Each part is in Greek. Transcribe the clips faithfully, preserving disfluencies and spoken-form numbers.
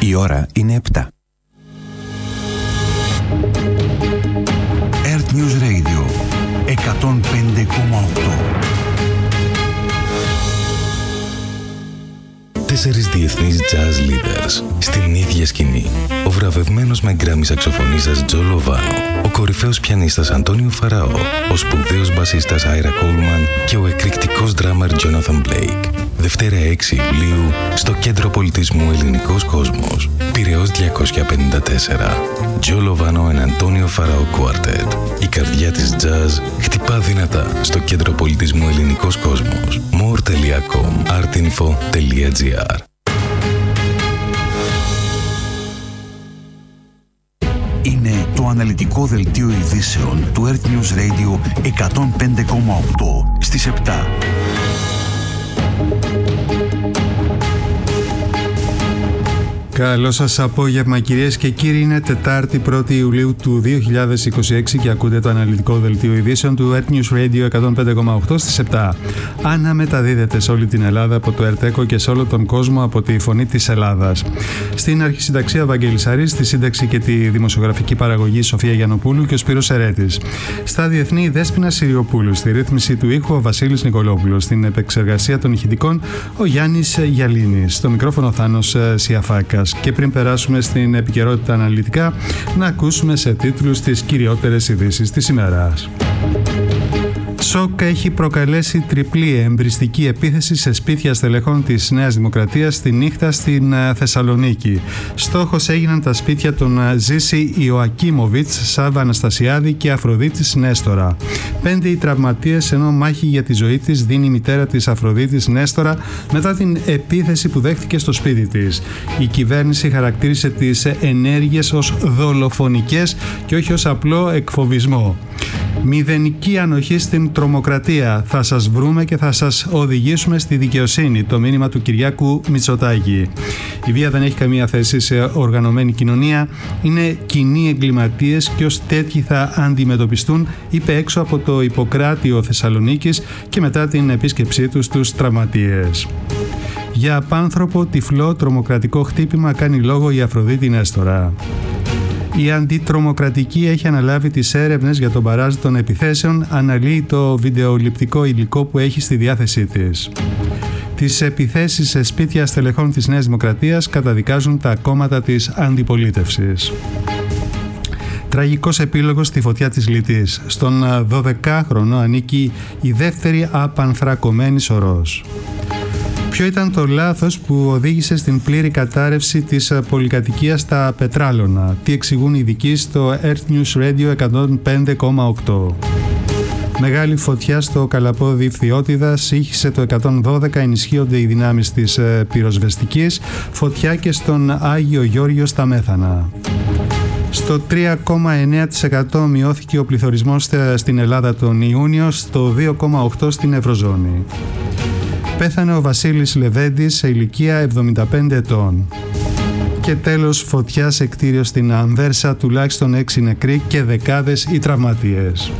Η ώρα είναι επτά. Earth News Radio εκατόν πέντε κόμμα οκτώ. Τέσσερις διεθνείς jazz leaders στην ίδια σκηνή. Ο βραβευμένος με γκράμι σαξοφωνίστας Τζο Λοβάνο, ο κορυφαίος πιανίστας Αντώνιο Φαραώ, ο σπουδαίος μπασίστας Άιρα Κόλμαν και ο εκρηκτικός ντράμερ Τζόναθαν Μπλέικ. Δευτέρα έξι Ιουλίου στο Κέντρο Πολιτισμού Ελληνικός Κόσμος, Πειραιώς διακόσια πενήντα τέσσερα. Τζο Λοβάνο and Αντώνιο Φαραώ Quartet. Η καρδιά της jazz χτυπά δυνατά στο Κέντρο Πολιτισμού Ελληνικός Κόσμος. more τελεία com, artinfo τελεία gr. Είναι το αναλυτικό δελτίο ειδήσεων του Earth News Radio εκατόν πέντε κόμμα οκτώ στις επτά. Καλό σας απόγευμα κυρίες και κύριοι, είναι Τετάρτη πρώτη Ιουλίου του δύο χιλιάδες είκοσι έξι και ακούτε το αναλυτικό δελτίο ειδήσεων του Earth News Radio εκατόν πέντε κόμμα οκτώ στις επτά. Αναμεταδίδεται σε όλη την Ελλάδα από το ΕΡΤΕΚΟ και σε όλο τον κόσμο από τη Φωνή της Ελλάδας. Στην αρχισυνταξία Βαγγέλης Αρής, στη σύνταξη και τη δημοσιογραφική παραγωγή Σοφία Γιαννοπούλου και ο Σπύρος Ερέτης. Στα διεθνή Δέσποινα Συριοπούλου, στη ρύθμιση του ήχου ο Βασίλης Νικολόπουλος, στην επεξεργασία των ηχητικών ο Γιάννης Γιαλίνης, στο μικρόφωνο Θάνος Σιαφάκας. Και πριν περάσουμε στην επικαιρότητα αναλυτικά, να ακούσουμε σε τίτλους τις κυριότερες ειδήσεις της ημέρας. Σοκ έχει προκαλέσει τριπλή εμπριστική επίθεση σε σπίτια στελεχών της Νέας Δημοκρατίας τη νύχτα στην Θεσσαλονίκη. Στόχος έγιναν τα σπίτια των Ζήση Ιωακίμοβιτς, Σάβα Αναστασιάδη και Αφροδίτης Νέστορα. Πέντε οι τραυματίες, ενώ μάχη για τη ζωή της δίνει η μητέρα της Αφροδίτης Νέστορα μετά την επίθεση που δέχτηκε στο σπίτι της. Η κυβέρνηση χαρακτήρισε τις ενέργειες ως δολοφονικές και όχι ως απλό εκφοβισμό. Μηδενική ανοχή στην τρομοκρατία. Θα σας βρούμε και θα σας οδηγήσουμε στη δικαιοσύνη. Το μήνυμα του Κυριάκου Μητσοτάκη. Η βία δεν έχει καμία θέση σε οργανωμένη κοινωνία. Είναι κοινοί εγκληματίες και ως τέτοιοι θα αντιμετωπιστούν, είπε έξω από το Ιπποκράτιο Θεσσαλονίκης και μετά την επίσκεψή τους στους τραυματίες. Για απάνθρωπο τυφλό τρομοκρατικό χτύπημα κάνει λόγο η Αφροδίτη Νέστορα. Η αντιτρομοκρατική έχει αναλάβει τις έρευνες για τον μπαράζ των επιθέσεων, αναλύει το βιντεοληπτικό υλικό που έχει στη διάθεσή της. Τις επιθέσεις σε σπίτια στελεχών της Νέας Δημοκρατίας καταδικάζουν τα κόμματα της αντιπολίτευσης. Τραγικός επίλογος στη φωτιά της Λυτής. Στον δωδεκάχρονο ανήκει η δεύτερη απανθρακωμένη σωρός. Ποιο ήταν το λάθος που οδήγησε στην πλήρη κατάρρευση της πολυκατοικίας στα Πετράλωνα? Τι εξηγούν οι ειδικοί στο Earth News Radio εκατόν πέντε κόμμα οκτώ. Μεγάλη φωτιά στο Καλαπόδι Φθιώτιδας, ήχησε το εκατόν δώδεκα, ενισχύονται οι δυνάμεις της πυροσβεστικής. Φωτιά και στον Άγιο Γεώργιο στα Μέθανα. Στο τρία κόμμα εννέα τοις εκατό μειώθηκε ο πληθωρισμός στην Ελλάδα τον Ιούνιο, στο δύο κόμμα οκτώ τοις εκατό στην Ευρωζώνη. Πέθανε ο Βασίλης Λεβέντης σε ηλικία εβδομήντα πέντε ετών. Και τέλος, φωτιά σε κτίριο στην Ανβέρσα, τουλάχιστον έξι νεκροί και δεκάδες οι τραυματίες.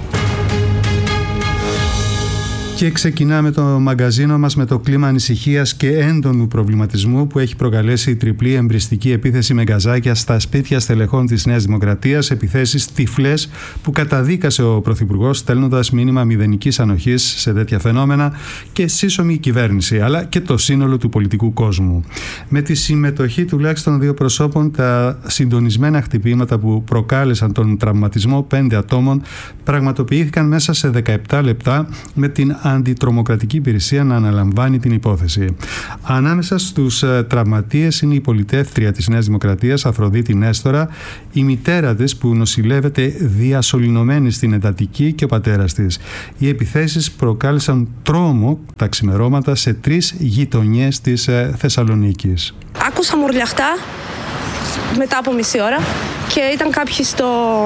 Και ξεκινάμε το μαγκαζίνο μας με το κλίμα ανησυχίας και έντονου προβληματισμού που έχει προκαλέσει η τριπλή εμπριστική επίθεση με γκαζάκια στα σπίτια στελεχών της Νέας Δημοκρατίας, επιθέσεις τυφλές που καταδίκασε ο Πρωθυπουργός στέλνοντας μήνυμα μηδενικής ανοχής σε τέτοια φαινόμενα και σύσσωμη κυβέρνηση, αλλά και το σύνολο του πολιτικού κόσμου. Με τη συμμετοχή τουλάχιστον δύο προσώπων, τα συντονισμένα χτυπήματα που προκάλεσαν τον τραυματισμό πέντε ατόμων πραγματοποιήθηκαν μέσα σε δεκαεπτά λεπτά, με την αντιτρομοκρατική υπηρεσία να αναλαμβάνει την υπόθεση. Ανάμεσα στους τραυματίες είναι η πολιτεύτρια της Νέας Δημοκρατίας Αφροδίτη Νέστορα, η μητέρα της που νοσηλεύεται διασωληνωμένη στην εντατική και ο πατέρας της. Οι επιθέσεις προκάλεσαν τρόμο τα ξημερώματα σε τρεις γειτονιές της Θεσσαλονίκης. Άκουσα μουρλιαχτά μετά από μισή ώρα και ήταν κάποιοι στο...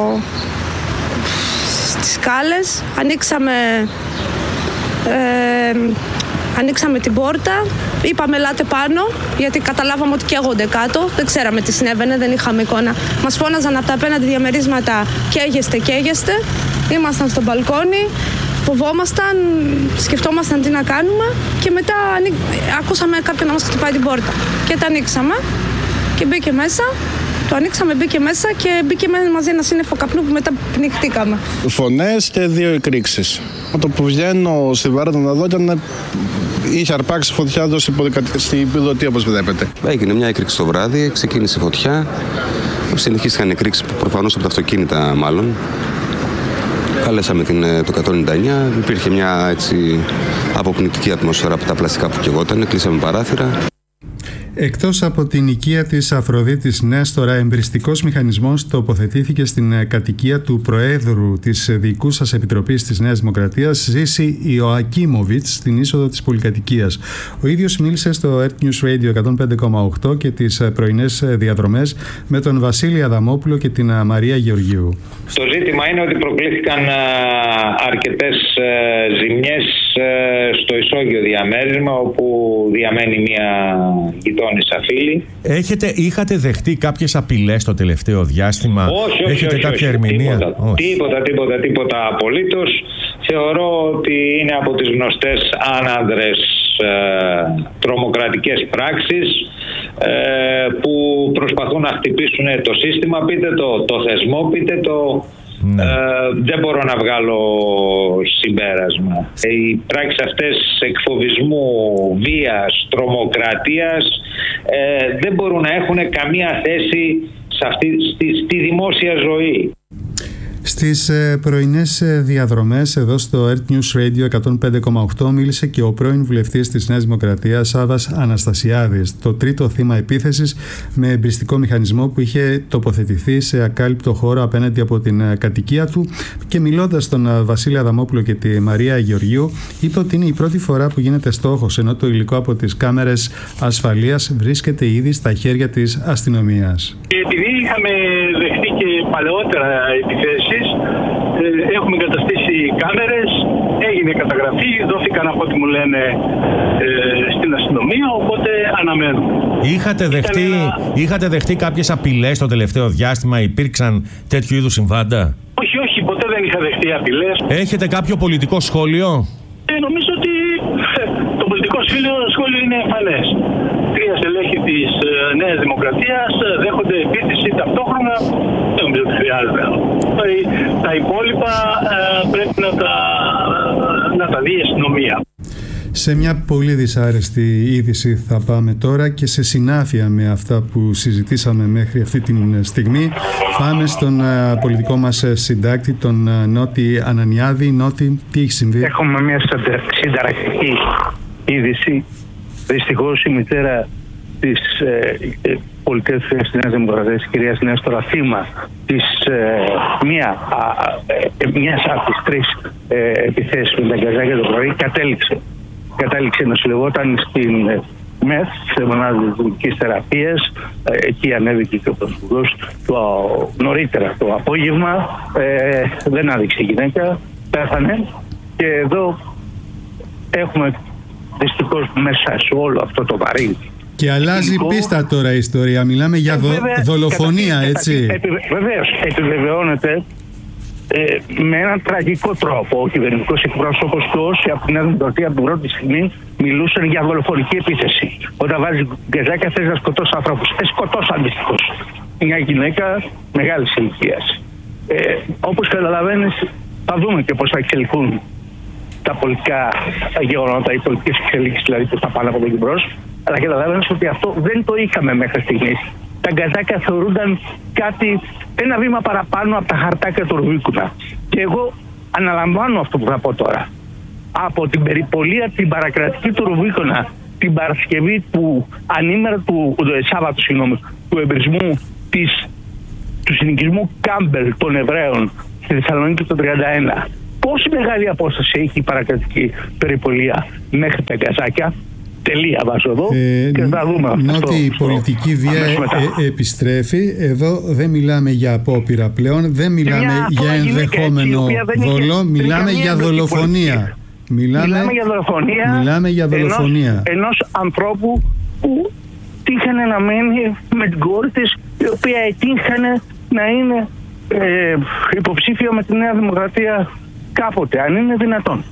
στις σκάλες. Ανοίξαμε Ε, ανοίξαμε την πόρτα, είπαμε ελάτε πάνω, γιατί καταλάβαμε ότι καίγονται κάτω, δεν ξέραμε τι συνέβαινε, δεν είχαμε εικόνα. Μας φώναζαν από τα απέναντι διαμερίσματα καίγεστε, καίγεστε. Ήμασταν στο μπαλκόνι, φοβόμασταν, σκεφτόμασταν τι να κάνουμε και μετά ακούσαμε κάποιον να μας χτυπάει την πόρτα και τα ανοίξαμε και μπήκε μέσα. Το ανοίξαμε, μπήκε μέσα και μπήκε μαζί ένα σύννεφο καπνού που μετά πνιχτήκαμε. Φωνές και δύο εκρήξεις. Με το που βγαίνω στη βάρδα να δω, ήταν, είχε αρπάξει φωτιά εδώ στην πιλωτή, όπως βλέπετε. Έγινε μια έκρηξη το βράδυ, ξεκίνησε φωτιά. Συνεχίστηκαν εκρήξεις προφανώς από τα αυτοκίνητα, μάλλον. Καλέσαμε την, το εκατόν ενενήντα εννιά. Υπήρχε μια έτσι αποπνικτική ατμόσφαιρα από τα πλαστικά που καιγόταν. Κλείσαμε παράθυρα. Εκτός από την οικία της Αφροδίτης Νέστορα, εμπριστικός μηχανισμός τοποθετήθηκε στην κατοικία του Προέδρου της Διοικούσας Επιτροπής της Νέας Δημοκρατίας, Ζήση Ιωακίμοβιτς, στην είσοδο της πολυκατοικίας. Ο ίδιος μίλησε στο Earth News Radio εκατόν πέντε κόμμα οκτώ και τις πρωινές διαδρομές με τον Βασίλη Αδαμόπουλο και την Μαρία Γεωργίου. Το ζήτημα είναι ότι προκλήθηκαν αρκετές ζημιές στο ισόγειο διαμέρισμα, όπου διαμένει μια γειτόνισσα φίλη. Έχετε, είχατε δεχτεί κάποιες απειλές το τελευταίο διάστημα? Όχι, όχι, Έχετε όχι, κάποια όχι, ερμηνεία? Τίποτα, όχι. τίποτα, τίποτα, τίποτα απολύτως. Θεωρώ ότι είναι από τις γνωστές άνανδρες ε, τρομοκρατικές πράξεις ε, που προσπαθούν να χτυπήσουν το σύστημα, πείτε το, το θεσμό, πείτε το... Ναι. Ε, δεν μπορώ να βγάλω συμπέρασμα. Οι πράξεις αυτές εκφοβισμού, βίας, τρομοκρατίας ε, δεν μπορούν να έχουν καμία θέση σε αυτή, στη, στη δημόσια ζωή. Στις ε, πρωινές ε, διαδρομές εδώ στο Earth News Radio εκατόν πέντε κόμμα οκτώ μίλησε και ο πρώην βουλευτής της Νέας Δημοκρατίας, Σάββας Αναστασιάδης, το τρίτο θύμα επίθεσης με εμπριστικό μηχανισμό που είχε τοποθετηθεί σε ακάλυπτο χώρο απέναντι από την ε, κατοικία του, και μιλώντας στον ε, Βασίλη Αδαμόπουλο και τη Μαρία Γεωργίου, είπε ότι είναι η πρώτη φορά που γίνεται στόχος, ενώ το υλικό από τις κάμερες ασφαλείας βρίσκεται ήδη στα χέρια της αστυνομίας. Και επειδή είχαμε δεχτεί και παλαιότερα επιθέσεις, έχουμε καταστήσει κάμερες, έγινε καταγραφή, δόθηκαν από ό,τι μου λένε ε, στην αστυνομία, οπότε αναμένουμε. Είχατε δεχτεί, ένα... είχατε δεχτεί κάποιες απειλές το τελευταίο διάστημα? Υπήρξαν τέτοιου είδους συμβάντα? Όχι, όχι, ποτέ δεν είχα δεχτεί απειλές. Έχετε κάποιο πολιτικό σχόλιο? Ε, νομίζω ότι το πολιτικό σχόλιο είναι εμφανές. Τρία στελέχη της ε, Νέας Δημοκρατίας δέχονται επίθεση ταυτόχρονα. Δεν νομίζω ότι χρειάζεται. Τα υπόλοιπα ε, πρέπει να τα, να τα δει η αστυνομία. Σε μια πολύ δυσάρεστη είδηση θα πάμε τώρα, και σε συνάφεια με αυτά που συζητήσαμε μέχρι αυτή τη στιγμή. Πάμε στον uh, πολιτικό μας συντάκτη, τον uh, Νότι Ανανιάδη. Νότι, τι έχει συμβεί? Έχουμε μια συνταρακτική είδηση. Δυστυχώς η μητέρα της ε, πολιτείας της Νέας Δημοκρατίας, της κυρίας Νέστορα, θύμα της ε, μία, α, ε, μιας από τις τρεις ε, επιθέσεις με τα γκαζάκια το πρωί, κατέληξε. Κατάληξε να συλλογόταν στην ε, ΜΕΘ, σε μονάδα δυτικής θεραπείας. Ε, εκεί ανέβηκε και ο Πρωθυπουργός το, νωρίτερα το απόγευμα. Ε, δεν άδειξε η γυναίκα, πέθανε. Και εδώ έχουμε δυστυχώς μέσα σε όλο αυτό το βαρύ. Και αλλάζει κοινικό... πίστα τώρα η ιστορία. Μιλάμε για δο... βέβαια, δολοφονία, κατα... έτσι. Επι... Βεβαίως, επιβεβαιώνεται ε, με έναν τραγικό τρόπο. Ο κυβερνητικός εκπρόσωπος και όσοι από την Νέα Δημοκρατία από την πρώτη στιγμή μιλούσαν για δολοφονική επίθεση. Όταν βάζει γκαζάκια, θες να σκοτώσει ανθρώπους. Ε, σκοτώσαν δυστυχώς μια γυναίκα μεγάλης ηλικίας. Ε, όπως καταλαβαίνεις, θα δούμε και πώς θα εξελιχθούν τα πολιτικά γεγονότα, οι πολιτικές εξελίξεις δηλαδή που θα πάνε από εδώ και μπρος. Αλλά καταλαβαίνεις ότι αυτό δεν το είχαμε μέχρι στιγμής. Τα γκαζάκια θεωρούνταν κάτι, ένα βήμα παραπάνω από τα χαρτάκια του Ρουβίκουνα. Και εγώ αναλαμβάνω αυτό που θα πω τώρα. Από την περιπολία την παρακρατική του Ρουβίκουνα, την Παρασκευή του ανήμερα του, του Σάββατου, συγγνώμη, του εμπρισμού της, του συνοικισμού Κάμπελ των Εβραίων στη Θεσσαλονίκη το τριάντα ένα. Πόση μεγάλη απόσταση έχει η παρακρατική περιπολία μέχρι τα γκαζάκια? Τελεία βάζω εδώ ε, και θα δούμε αυτό. Ότι η πολιτική βία ε, επιστρέφει. Εδώ δεν μιλάμε για απόπειρα πλέον, δεν μιλάμε για ενδεχόμενο δολό, μιλάμε για δολοφονία. Μιλάμε, μιλάμε για δολοφονία, μιλάμε για δολοφονία. Ενός, ενός ανθρώπου που τύχανε να μένει με την κόρη της, η οποία ετύχανε να είναι ε, υποψήφια με τη Νέα Δημοκρατία κάποτε, αν είναι δυνατόν.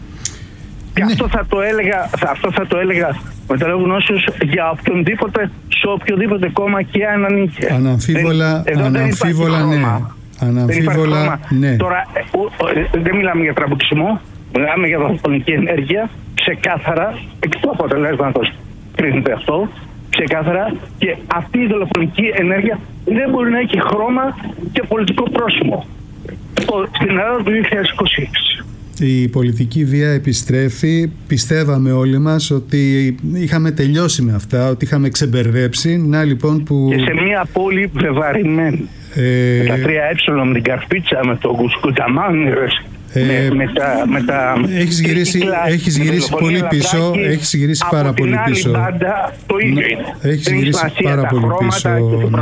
Και ναι. αυτό, θα το έλεγα, αυτό θα το έλεγα με το λόγο γνώσεως για οποιονδήποτε σε οποιοδήποτε κόμμα και αν ανήκε. Αναμφίβολα, δεν, αναμφίβολα ναι. Αναμφίβολα, ναι. Τώρα ε, δεν μιλάμε για τραμπουκισμό, μιλάμε για δολοφονική ενέργεια, ξεκάθαρα, εκ του αποτελέσματος κρίνεται αυτό, ξεκάθαρα, και αυτή η δολοφονική ενέργεια δεν μπορεί να έχει χρώμα και πολιτικό πρόσημο στην Ελλάδα του δύο χιλιάδες είκοσι έξι. Η πολιτική βία επιστρέφει. Πιστεύαμε όλοι μας ότι είχαμε τελειώσει με αυτά, ότι είχαμε ξεμπερδέψει. Να λοιπόν που... Και σε μια πόλη βεβαρημένη. Ε... Με τα τρία ε, με την καρπίτσα, με το κουσκουταμάνιρες, ε... με, με τα... Με τα... Έχεις γυρίσει, έχεις γυρίσει πολύ πίσω. Έχεις γυρίσει πάρα πολύ πίσω. Από την άλλη μπάντα το ίδιο είναι. Έχεις γυρίσει πάρα πολύ πίσω.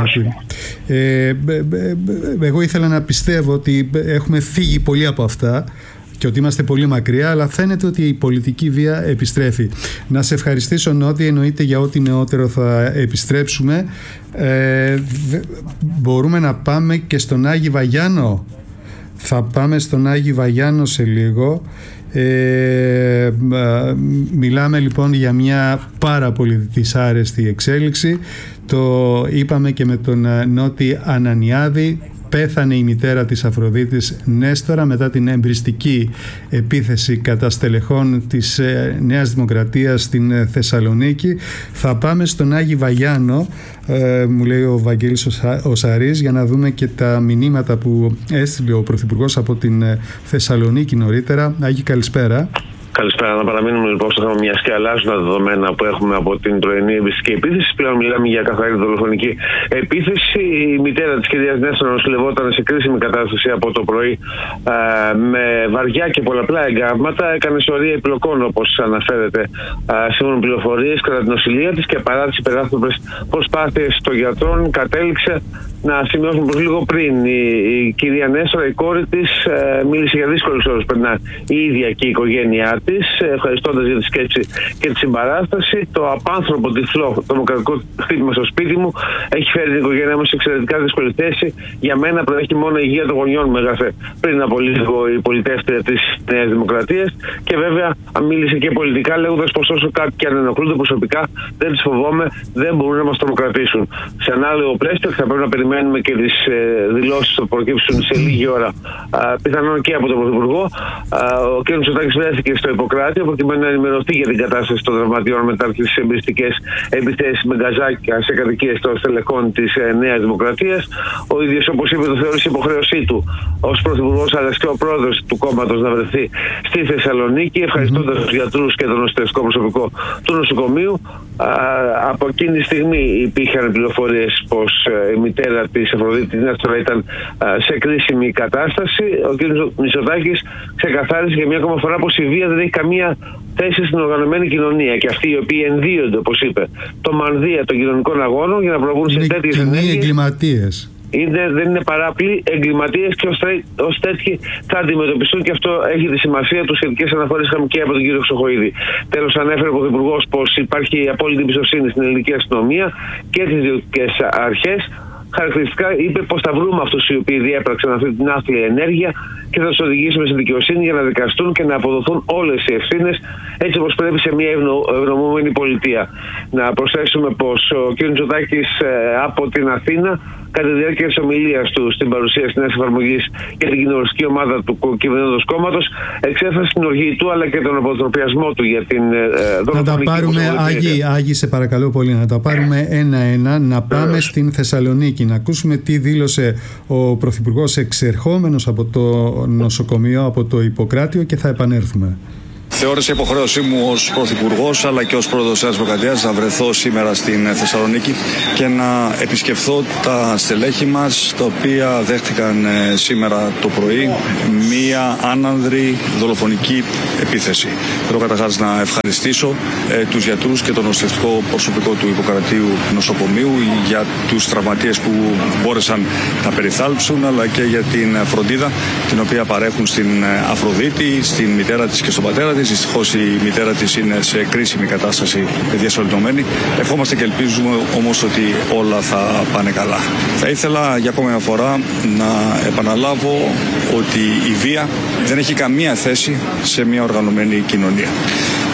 Ε, εγώ ήθελα να πιστεύω ότι έχουμε φύγει πολύ από αυτά και ότι είμαστε πολύ μακριά, αλλά φαίνεται ότι η πολιτική βία επιστρέφει. Να σε ευχαριστήσω, Νότι, εννοείται για ό,τι νεότερο θα επιστρέψουμε. Ε, μπορούμε να πάμε και στον Άγη Βαγιάνο. Θα πάμε στον Άγη Βαγιάνο σε λίγο. Ε, μιλάμε λοιπόν για μια πάρα πολύ δυσάρεστη εξέλιξη. Το είπαμε και με τον Νότι Ανανιάδη. Πέθανε η μητέρα της Αφροδίτης Νέστορα μετά την εμπριστική επίθεση κατά στελεχών της Νέας Δημοκρατίας στην Θεσσαλονίκη. Θα πάμε στον Άγη Βαγιάνο, ε, μου λέει ο Βαγγέλης ο Σαρής, για να δούμε και τα μηνύματα που έστειλε ο Πρωθυπουργός από την Θεσσαλονίκη νωρίτερα. Άγη, καλησπέρα. Καλησπέρα. Να παραμείνουμε λοιπόν στο θέμα, μια και αλλάζουν τα δεδομένα που έχουμε από την πρωινή εμπιστική επίθεση. Πλέον μιλάμε για καθαρή δολοφονική επίθεση. Η μητέρα της κυρίας Νέστορα νοσηλευόταν σε κρίσιμη κατάσταση από το πρωί α, με βαριά και πολλαπλά εγκάβματα. Έκανε σωρία επιλογών, όπως αναφέρεται σύμφωνα με πληροφορίες, κατά την νοσηλεία της, και παρά τις υπεράστατες προσπάθειες των γιατρών, κατέληξε να σημειώσουμε πως λίγο πριν η, η κυρία Νέστορα, η κόρη της, ε, μίλησε για δύσκολες ώρες περνά η ίδια και η οικογένειά της, ευχαριστώντας για τη σκέψη και τη συμπαράσταση. Το απάνθρωπο τυφλό δημοκρατικό χτύπημα στο σπίτι μου έχει φέρει την οικογένειά μου σε εξαιρετικά δύσκολη θέση. Για μένα προέχει μόνο η υγεία των γονιών μου, έγραφε πριν από λίγο η πολιτεύτρια της Νέας Δημοκρατίας. Και βέβαια μίλησε και πολιτικά, λέγοντας πως όσο κάτι και αν ενοχλούνται προσωπικά, δεν τις φοβόμαι, δεν μπορούν να μας τρομοκρατήσουν. Σε ανάλογο πλαίσιο θα πρέπει να περιμένουμε και τις ε, δηλώσεις που προκύψουν σε λίγη ώρα, α, πιθανόν και από τον Πρωθυπουργό. Α, ο κ. Μητσοτάκης βρέθηκε στο Ιπποκράτιο προκειμένου να ενημερωθεί για την κατάσταση των τραυματιών μετά τις εμπριστικές επιθέσεις με γκαζάκια σε κατοικίες των στελεχών της ε, Νέας Δημοκρατίας. Ο ίδιος, όπως είπε, το θεώρησε υποχρέωσή του ως Πρωθυπουργός, αλλά και ο πρόεδρος του κόμματος, να βρεθεί στη Θεσσαλονίκη, ευχαριστώντας τους γιατρούς και το νοσηλευτικό προσωπικό του νοσοκομείου. Α, από εκείνη τη στιγμή υπήρχαν πληροφορίες πως ε, η μητέρα της Αφροδίτης Νέστορα ήταν α, σε κρίσιμη κατάσταση. Ο κ. Μητσοτάκης ξεκαθάρισε για μια ακόμα φορά πως η βία δεν έχει καμία θέση στην οργανωμένη κοινωνία, και αυτοί οι οποίοι ενδύονται, όπως είπε, το μανδύα των κοινωνικών αγώνων για να προβούν σε τέτοιες ενέργειες. Είναι εγκληματίες. Είναι, δεν είναι παράπλοι, εγκληματίες, και ως τέτοιοι θα αντιμετωπιστούν, και αυτό έχει τη σημασία του. Σχετικές αναφορές είχαμε και από τον κύριο Χρυσοχοΐδη. Τέλος, ανέφερε ο Πρωθυπουργός πως υπάρχει απόλυτη εμπιστοσύνη στην ελληνική αστυνομία και τις διοικητικές αρχές. Χαρακτηριστικά είπε πως θα βρούμε αυτούς οι οποίοι διέπραξαν αυτή την άθλια ενέργεια και θα τους οδηγήσουμε στην δικαιοσύνη για να δικαστούν και να αποδοθούν όλες οι ευθύνες, έτσι όπως πρέπει σε μια ευνομούμενη πολιτεία. Να προσθέσουμε πως ο κ. Μητσοτάκης από την Αθήνα, κατά τη διάρκεια της ομιλίας του στην παρουσίαση της νέας εφαρμογής και την κοινοβουλευτική ομάδα του κυβερνώντος κόμματος, εξέφρασε την οργή του αλλά και τον αποτροπιασμό του για την δολοφονική. Να τα πάρουμε, Άγιοι, Άγιοι, σε παρακαλώ πολύ, να τα πάρουμε ένα-ένα, να πάμε στην Θεσσαλονίκη, να ακούσουμε τι δήλωσε ο Πρωθυπουργός εξερχόμενος από το νοσοκομείο, από το Ιπποκράτιο, και θα επανέλθουμε. Θεώρησα υποχρέωσή μου ως Πρωθυπουργός αλλά και ως Πρόεδρος της Δημοκρατίας να βρεθώ σήμερα στην Θεσσαλονίκη και να επισκεφθώ τα στελέχη μας, τα οποία δέχτηκαν σήμερα το πρωί μία άνανδρη δολοφονική επίθεση. Θέλω καταρχάς να ευχαριστήσω ε, τους γιατρούς και το νοσηλευτικό προσωπικό του Ιπποκρατίου νοσοκομείου για τους τραυματίες που μπόρεσαν να περιθάλψουν, αλλά και για την φροντίδα την οποία παρέχουν στην Αφροδίτη, στην μητέρα της και στον πατέρα της. Δυστυχώς η μητέρα της είναι σε κρίσιμη κατάσταση, διασωληνωμένη. Ευχόμαστε και ελπίζουμε όμως ότι όλα θα πάνε καλά. Θα ήθελα για ακόμα μια φορά να επαναλάβω ότι η βία δεν έχει καμία θέση σε μια οργανωμένη κοινωνία.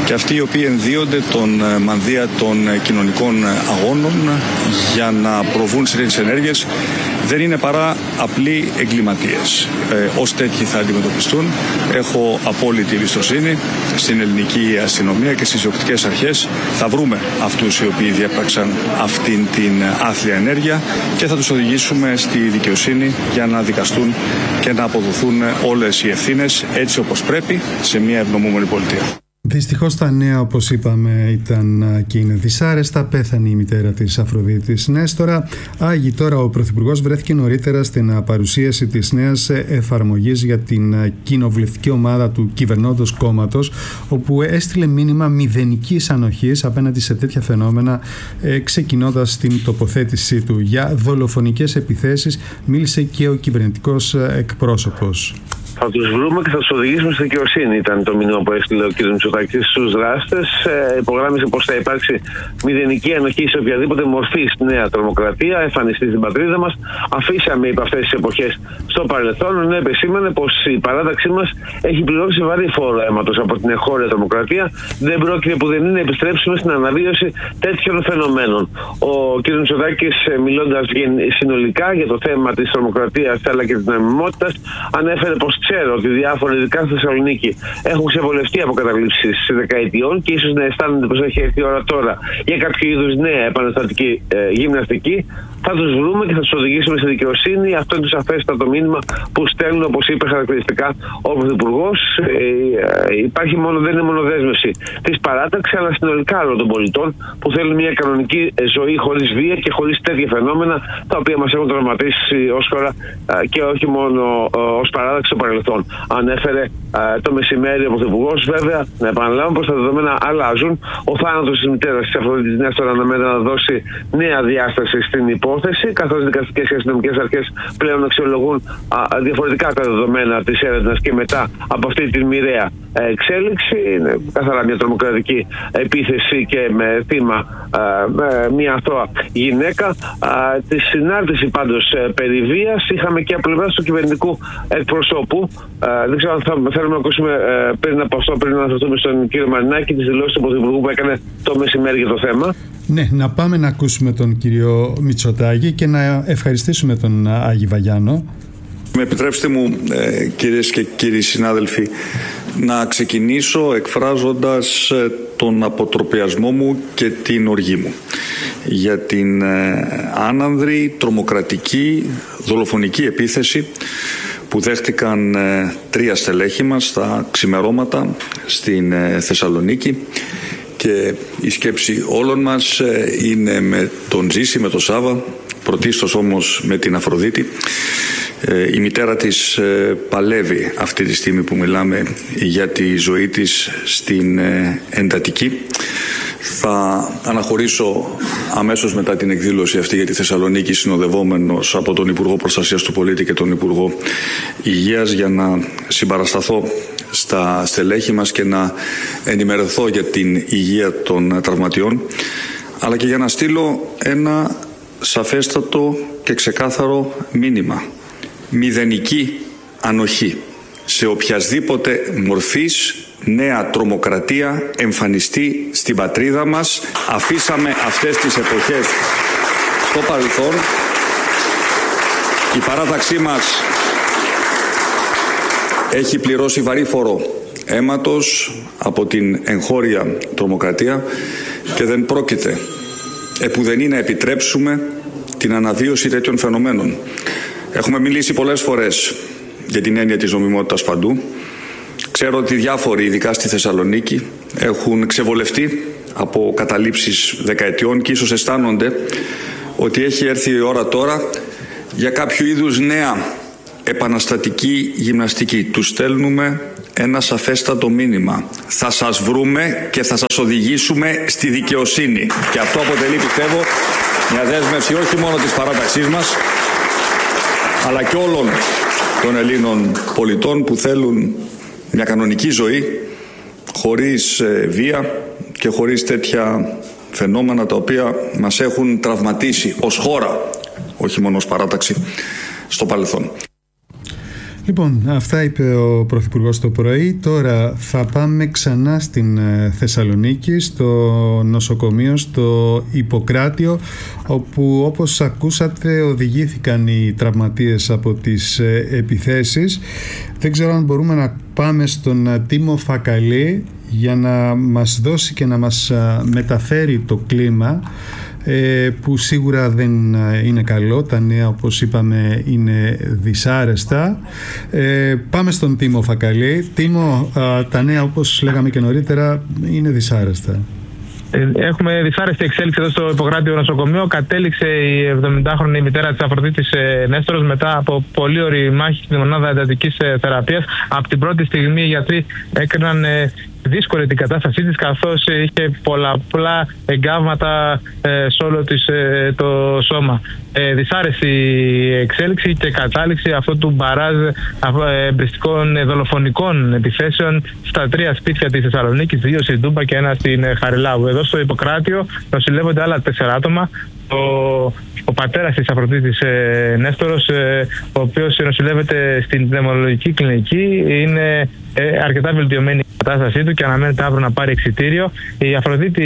και αυτοί οι οποίοι ενδύονται τον μανδύα των κοινωνικών αγώνων για να προβούν σε τέτοιες ενέργειες δεν είναι παρά απλοί εγκληματίες. Ε, ως τέτοιοι θα αντιμετωπιστούν. Έχω απόλυτη εμπιστοσύνη στην ελληνική αστυνομία και στις διοκτικές αρχές. Θα βρούμε αυτούς οι οποίοι διέπραξαν αυτήν την άθλια ενέργεια και θα τους οδηγήσουμε στη δικαιοσύνη για να δικαστούν και να αποδοθούν όλες οι ευθύνες έτσι όπως πρέπει σε μια ευνομούμενη πολιτεία. Δυστυχώς τα νέα, όπως είπαμε, ήταν και είναι δυσάρεστα. Πέθανε η μητέρα της Αφροδίτης Νέστορα. Άγι τώρα ο Πρωθυπουργός βρέθηκε νωρίτερα στην παρουσίαση της νέας εφαρμογής για την κοινοβουλευτική ομάδα του κυβερνώντος κόμματος, όπου έστειλε μήνυμα μηδενικής ανοχής απέναντι σε τέτοια φαινόμενα, ε, ξεκινώντας την τοποθέτησή του για δολοφονικές επιθέσεις. Μίλησε και ο κυβερνητικός εκπρόσωπος. Θα τους βρούμε και θα τους οδηγήσουμε στη δικαιοσύνη, ήταν το μήνυμα που έστειλε ο κ. Μητσοτάκης στους δράστες. Ε, υπογράμμισε πως θα υπάρξει μηδενική ανοχή σε οποιαδήποτε μορφή στη νέα τρομοκρατία εμφανιστεί στην πατρίδα μας. Αφήσαμε υπ' αυτές τις εποχές στο παρελθόν, ενώ επεσήμανε πως η παράταξή μας έχει πληρώσει βαρύ φόρο αίματος από την εγχώρια τρομοκρατία. Δεν πρόκειται που δεν είναι να επιστρέψουμε στην αναβίωση τέτοιων φαινομένων. Ο κ. Μητσοτάκης, μιλώντας συνολικά για το θέμα της τρομοκρατίας αλλά και της νομιμότητας, ανέφερε πως ξέρω ότι διάφοροι, ειδικά στη Θεσσαλονίκη, έχουν ξεβολευτεί από καταλήψεις δεκαετιών και ίσως να αισθάνονται πως έχει έρθει η ώρα τώρα για κάποιο είδους νέα επαναστατική ε, γυμναστική. Θα τους βρούμε και θα τους οδηγήσουμε στη δικαιοσύνη. Αυτό είναι το σαφέστατο μήνυμα που στέλνουν, όπως είπε χαρακτηριστικά ο Πρωθυπουργός. Ε, ε, υπάρχει μόνο, δεν είναι μόνο δέσμευση της παράταξης, αλλά συνολικά όλων των πολιτών που θέλουν μια κανονική ζωή χωρίς βία και χωρίς τέτοια φαινόμενα τα οποία μας έχουν τραυματίσει ως χώρα ε, και όχι μόνο ε, ως παράταξη στο παρελθόν. Ανέφερε ε, το μεσημέρι ο Πρωθυπουργός. Βέβαια, να επαναλάβω πως τα δεδομένα αλλάζουν. Ο θάνατος της μητέρας της Αφροδίτης Νέστορα αναμένεται να δώσει νέα διάσταση στην υπόθεση, καθώς οι δικαστικές και αστυνομικές αρχές πλέον αξιολογούν α, διαφορετικά τα δεδομένα της έρευνας και μετά από αυτή τη μοιραία εξέλιξη. Είναι καθαρά μια τρομοκρατική επίθεση και με θύμα α, με μια αθώα γυναίκα. Α, τη συνάρτηση πάντως περί βίας είχαμε και από πλευράς του κυβερνητικού εκπροσώπου. Α, δεν ξέρω αν θα θέλουμε να ακούσουμε α, πριν από αυτό, πριν να αναφερθούμε στον κύριο Μαρινάκη, τις δηλώσεις του Πρωθυπουργού που έκανε το μεσημέρι για το θέμα. Ναι, να πάμε να ακούσουμε τον κύριο Μητσοτάκη και να ευχαριστήσουμε τον Άγι Βαγιάνο. Με επιτρέψτε μου, ε, κυρίες και κύριοι συνάδελφοι, να ξεκινήσω εκφράζοντας ε, τον αποτροπιασμό μου και την οργή μου για την ε, άνανδρη, τρομοκρατική, δολοφονική επίθεση που δέχτηκαν ε, τρία στελέχη μας στα ξημερώματα στην ε, Θεσσαλονίκη. Και η σκέψη όλων μας είναι με τον Ζήση, με τον Σάβα, πρωτίστως όμως με την Αφροδίτη. Η μητέρα της παλεύει αυτή τη στιγμή που μιλάμε για τη ζωή της στην εντατική. Θα αναχωρήσω αμέσως μετά την εκδήλωση αυτή για τη Θεσσαλονίκη, συνοδευόμενος από τον Υπουργό Προστασίας του Πολίτη και τον Υπουργό Υγείας, για να συμπαρασταθώ στα στελέχη μας και να ενημερωθώ για την υγεία των τραυματιών, αλλά και για να στείλω ένα σαφέστατο και ξεκάθαρο μήνυμα. Μηδενική ανοχή σε οποιασδήποτε μορφής νέα τρομοκρατία εμφανιστεί στην πατρίδα μας. Αφήσαμε αυτές τις εποχές στο παρελθόν. Η παράταξή μας έχει πληρώσει βαρύ φόρο αίματος από την εγχώρια τρομοκρατία και δεν πρόκειται επουδενή να επιτρέψουμε την αναβίωση τέτοιων φαινομένων. Έχουμε μιλήσει πολλές φορές για την έννοια της νομιμότητας παντού. Ξέρω ότι διάφοροι, ειδικά στη Θεσσαλονίκη, έχουν ξεβολευτεί από καταλήψεις δεκαετιών και ίσως αισθάνονται ότι έχει έρθει η ώρα τώρα για κάποιο είδους νέα επαναστατική γυμναστική. Τους στέλνουμε ένα σαφέστατο μήνυμα. Θα σας βρούμε και θα σας οδηγήσουμε στη δικαιοσύνη. Και αυτό αποτελεί, πιστεύω, μια δέσμευση όχι μόνο της παράταξής μας, αλλά και όλων των Ελλήνων πολιτών που θέλουν μια κανονική ζωή χωρίς ε, βία και χωρίς τέτοια φαινόμενα τα οποία μας έχουν τραυματίσει ως χώρα, όχι μόνο ως παράταξη, στο παρελθόν. Λοιπόν, αυτά είπε ο Πρωθυπουργός το πρωί. Τώρα θα πάμε ξανά στην Θεσσαλονίκη, στο νοσοκομείο, στο Ιπποκράτιο, όπου όπως ακούσατε οδηγήθηκαν οι τραυματίες από τις επιθέσεις. Δεν ξέρω αν μπορούμε να πάμε στον Τίμο Φακαλή για να μας δώσει και να μας μεταφέρει το κλίμα, που σίγουρα δεν είναι καλό. Τα νέα, όπως είπαμε, είναι δυσάρεστα. Ε, πάμε στον Τίμο Φακαλή. Τίμο, τα νέα, όπως λέγαμε και νωρίτερα, είναι δυσάρεστα. Έχουμε δυσάρεστη εξέλιξη εδώ στο Ιπποκράτιο νοσοκομείο. Κατέληξε η εβδομηντάχρονη μητέρα της Αφροδίτης Νέστορος μετά από πολύ ωρή μάχη στη μονάδα εντατικής θεραπείας. Από την πρώτη στιγμή οι γιατροί έκριναν δύσκολη την κατάστασή της, καθώς είχε πολλαπλά εγκάβματα σε όλο της το σώμα. Δυσάρεστη εξέλιξη και κατάληξη αυτού του μπαράζ εμπριστικών δολοφονικών επιθέσεων στα τρία σπίτια της Θεσσαλονίκης, δύο στην Τούμπα και ένα στην Χαριλάου. Εδώ στο Ιπποκράτιο νοσηλεύονται άλλα τέσσερα άτομα. Ο, ο πατέρας της Αφροδίτης ε, Νέστορος, ε, ο οποίος νοσηλεύεται στην πνευμονολογική κλινική, είναι ε, αρκετά βελτιωμένη η κατάστασή του και αναμένεται αύριο να πάρει εξιτήριο. Η Αφροδίτη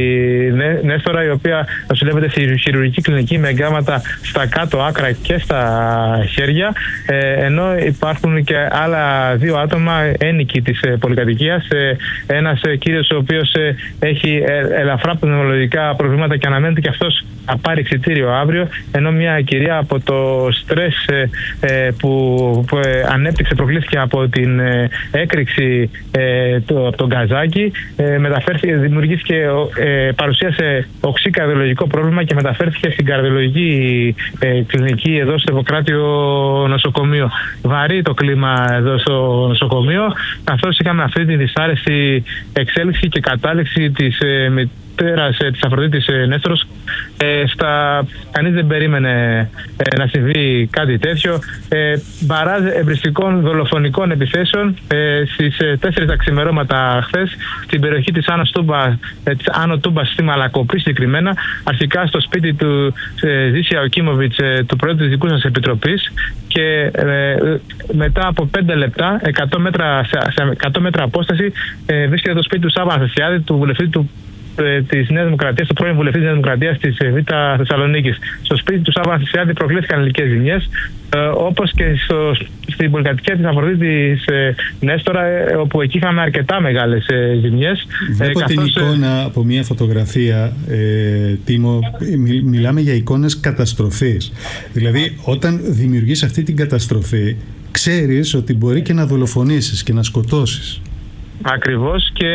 Νέ, Νέστορα, η οποία νοσηλεύεται στη χειρουργική κλινική με εγκάματα στα κάτω άκρα και στα χέρια, ε, ενώ υπάρχουν και άλλα δύο άτομα ένοικοι της ε, πολυκατοικίας. Ε, ένας ε, κύριος ο οποίος ε, έχει ε, ελαφρά πνευμονολογικά προβλήματα και αναμένεται και αυτός να πάρει εξιτήριο αύριο, ενώ μια κυρία από το στρες ε, που, που ε, ανέπτυξε, προκλήθηκε από την ε, έκρηξη ε, το, από τον Καζάκι, ε, μεταφέρθηκε, δημιουργήθηκε, ε, παρουσίασε οξύ καρδιολογικό πρόβλημα και μεταφέρθηκε στην καρδιολογική ε, κλινική εδώ στο Ιπποκράτιο νοσοκομείο. Βαρύ το κλίμα εδώ στο νοσοκομείο, καθώς είχαμε αυτή τη δυσάρεστη εξέλιξη και κατάληξη της ε, μητέρας ε, της Αφροδίτης ε, Νέστορος. Ε, στα... Κανείς δεν περίμενε ε, να συμβεί κάτι τέτοιο. Ε, μπαράζ εμπριστικών δολοφονικών επιθέσεων ε, στις ε, τέσσερις τα ξημερώματα χθες στην περιοχή της Άνω Τούμπα, ε, της Άνω Τούμπα στη Μαλακοπή συγκεκριμένα, αρχικά στο σπίτι του ε, Ζήσια Οκίμοβιτς, ε, του Προέδρου της δικού σας Επιτροπής, και ε, μετά από πέντε λεπτά, εκατό μέτρα, σε εκατό μέτρα απόσταση, ε, βρίσκεται το σπίτι του Σάββα Αναστασιάδη, του βουλευτή του της Νέας Δημοκρατίας, του πρώην βουλευτή της Νέας Δημοκρατίας της Β' Θεσσαλονίκης. Στο σπίτι του Σάββα Αναστασιάδη προκλήθηκαν υλικές ζημιές, ε, όπως και στο, στην πολυκατοικία της Αφροδίτης ε, Νέστορα, ε, όπου εκεί είχαμε αρκετά μεγάλες ε, ζημιές. Βλέπω ε, την καθώς, εικόνα από μια φωτογραφία, ε, Τίμο, μι, μιλάμε για εικόνες καταστροφής. Δηλαδή, όταν δημιουργείς αυτή την καταστροφή, ξέρεις ότι μπορεί και να δολοφονήσεις και να σκοτώσεις. Ακριβώς, και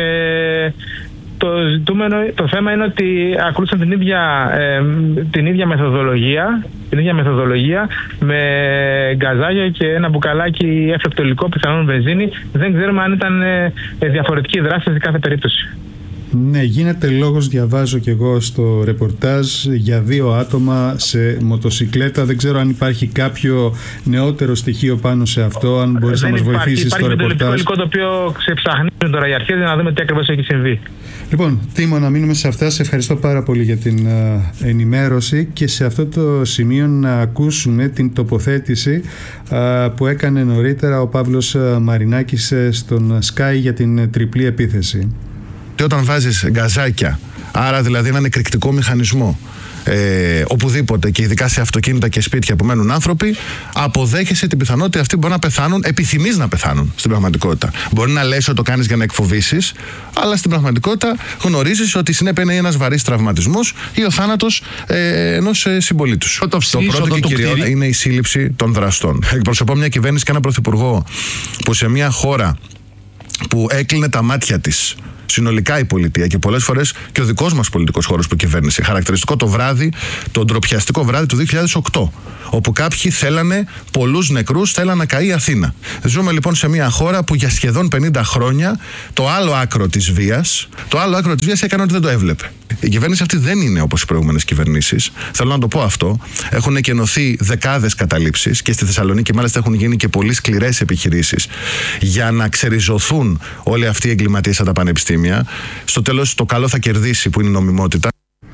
Το, ζητούμενο, το θέμα είναι ότι ακολούθησαν την ίδια, ε, την ίδια μεθοδολογία, την ίδια μεθοδολογία με γκαζάγια και ένα μπουκαλάκι έφλεκτο υλικό, πιθανόν βενζίνη. Δεν ξέρουμε αν ήταν ε, διαφορετική δράση σε κάθε περίπτωση. Ναι, γίνεται λόγος, διαβάζω και εγώ στο ρεπορτάζ, για δύο άτομα σε μοτοσικλέτα. Δεν ξέρω αν υπάρχει κάποιο νεότερο στοιχείο πάνω σε αυτό, αν μπορείς να μας βοηθήσεις στο ρεπορτάζ. Υπάρχει το υλικό το οποίο ξεψαχνίζουν τώρα οι αρχές για να δούμε τι ακριβώς έχει συμβεί. Λοιπόν, Τίμο, να μείνουμε σε αυτά. Σε ευχαριστώ πάρα πολύ για την uh, ενημέρωση, και σε αυτό το σημείο να ακούσουμε την τοποθέτηση uh, που έκανε νωρίτερα ο Παύλος uh, Μαρινάκης uh, στον Sky για την uh, τριπλή επίθεση. Και όταν βάζεις γκαζάκια, άρα δηλαδή έναν εκρηκτικό μηχανισμό, ε, οπουδήποτε, και ειδικά σε αυτοκίνητα και σπίτια που μένουν άνθρωποι, αποδέχεσαι την πιθανότητα αυτοί μπορεί να πεθάνουν, επιθυμείς να πεθάνουν στην πραγματικότητα. Μπορεί να λες ότι το κάνεις για να εκφοβήσεις, αλλά στην πραγματικότητα γνωρίζεις ότι συνέπεια είναι ένας βαρύς τραυματισμός ή ο θάνατος ε, ενός ε, συμπολίτου σου. Το, το πρώτο και κυριότερο είναι η σύλληψη των δραστών. Εκπροσωπώ μια κυβέρνηση και ένα πρωθυπουργό που σε μια χώρα που έκλεινε τα μάτια της συνολικά η πολιτεία και πολλές φορές και ο δικός μας πολιτικός χώρος που κυβέρνησε. Χαρακτηριστικό το βράδυ, το ντροπιαστικό βράδυ του δύο χιλιάδες οκτώ, όπου κάποιοι θέλανε πολλούς νεκρούς, θέλανε να καεί η Αθήνα. Ζούμε λοιπόν σε μια χώρα που για σχεδόν πενήντα χρόνια το άλλο άκρο της βίας, το άλλο άκρο της βίας έκανε ότι δεν το έβλεπε. Η κυβέρνηση αυτή δεν είναι όπως οι προηγούμενες κυβερνήσεις. Θέλω να το πω αυτό. Έχουν εκενωθεί δεκάδες καταλήψεις και στη Θεσσαλονίκη μάλιστα έχουν γίνει και πολύ σκληρές επιχειρήσεις για να ξεριζωθούν όλοι αυτοί οι εγκληματίες από τα πανεπιστήμια. Στο τέλος το καλό θα κερδίσει, που είναι η νομιμότητα.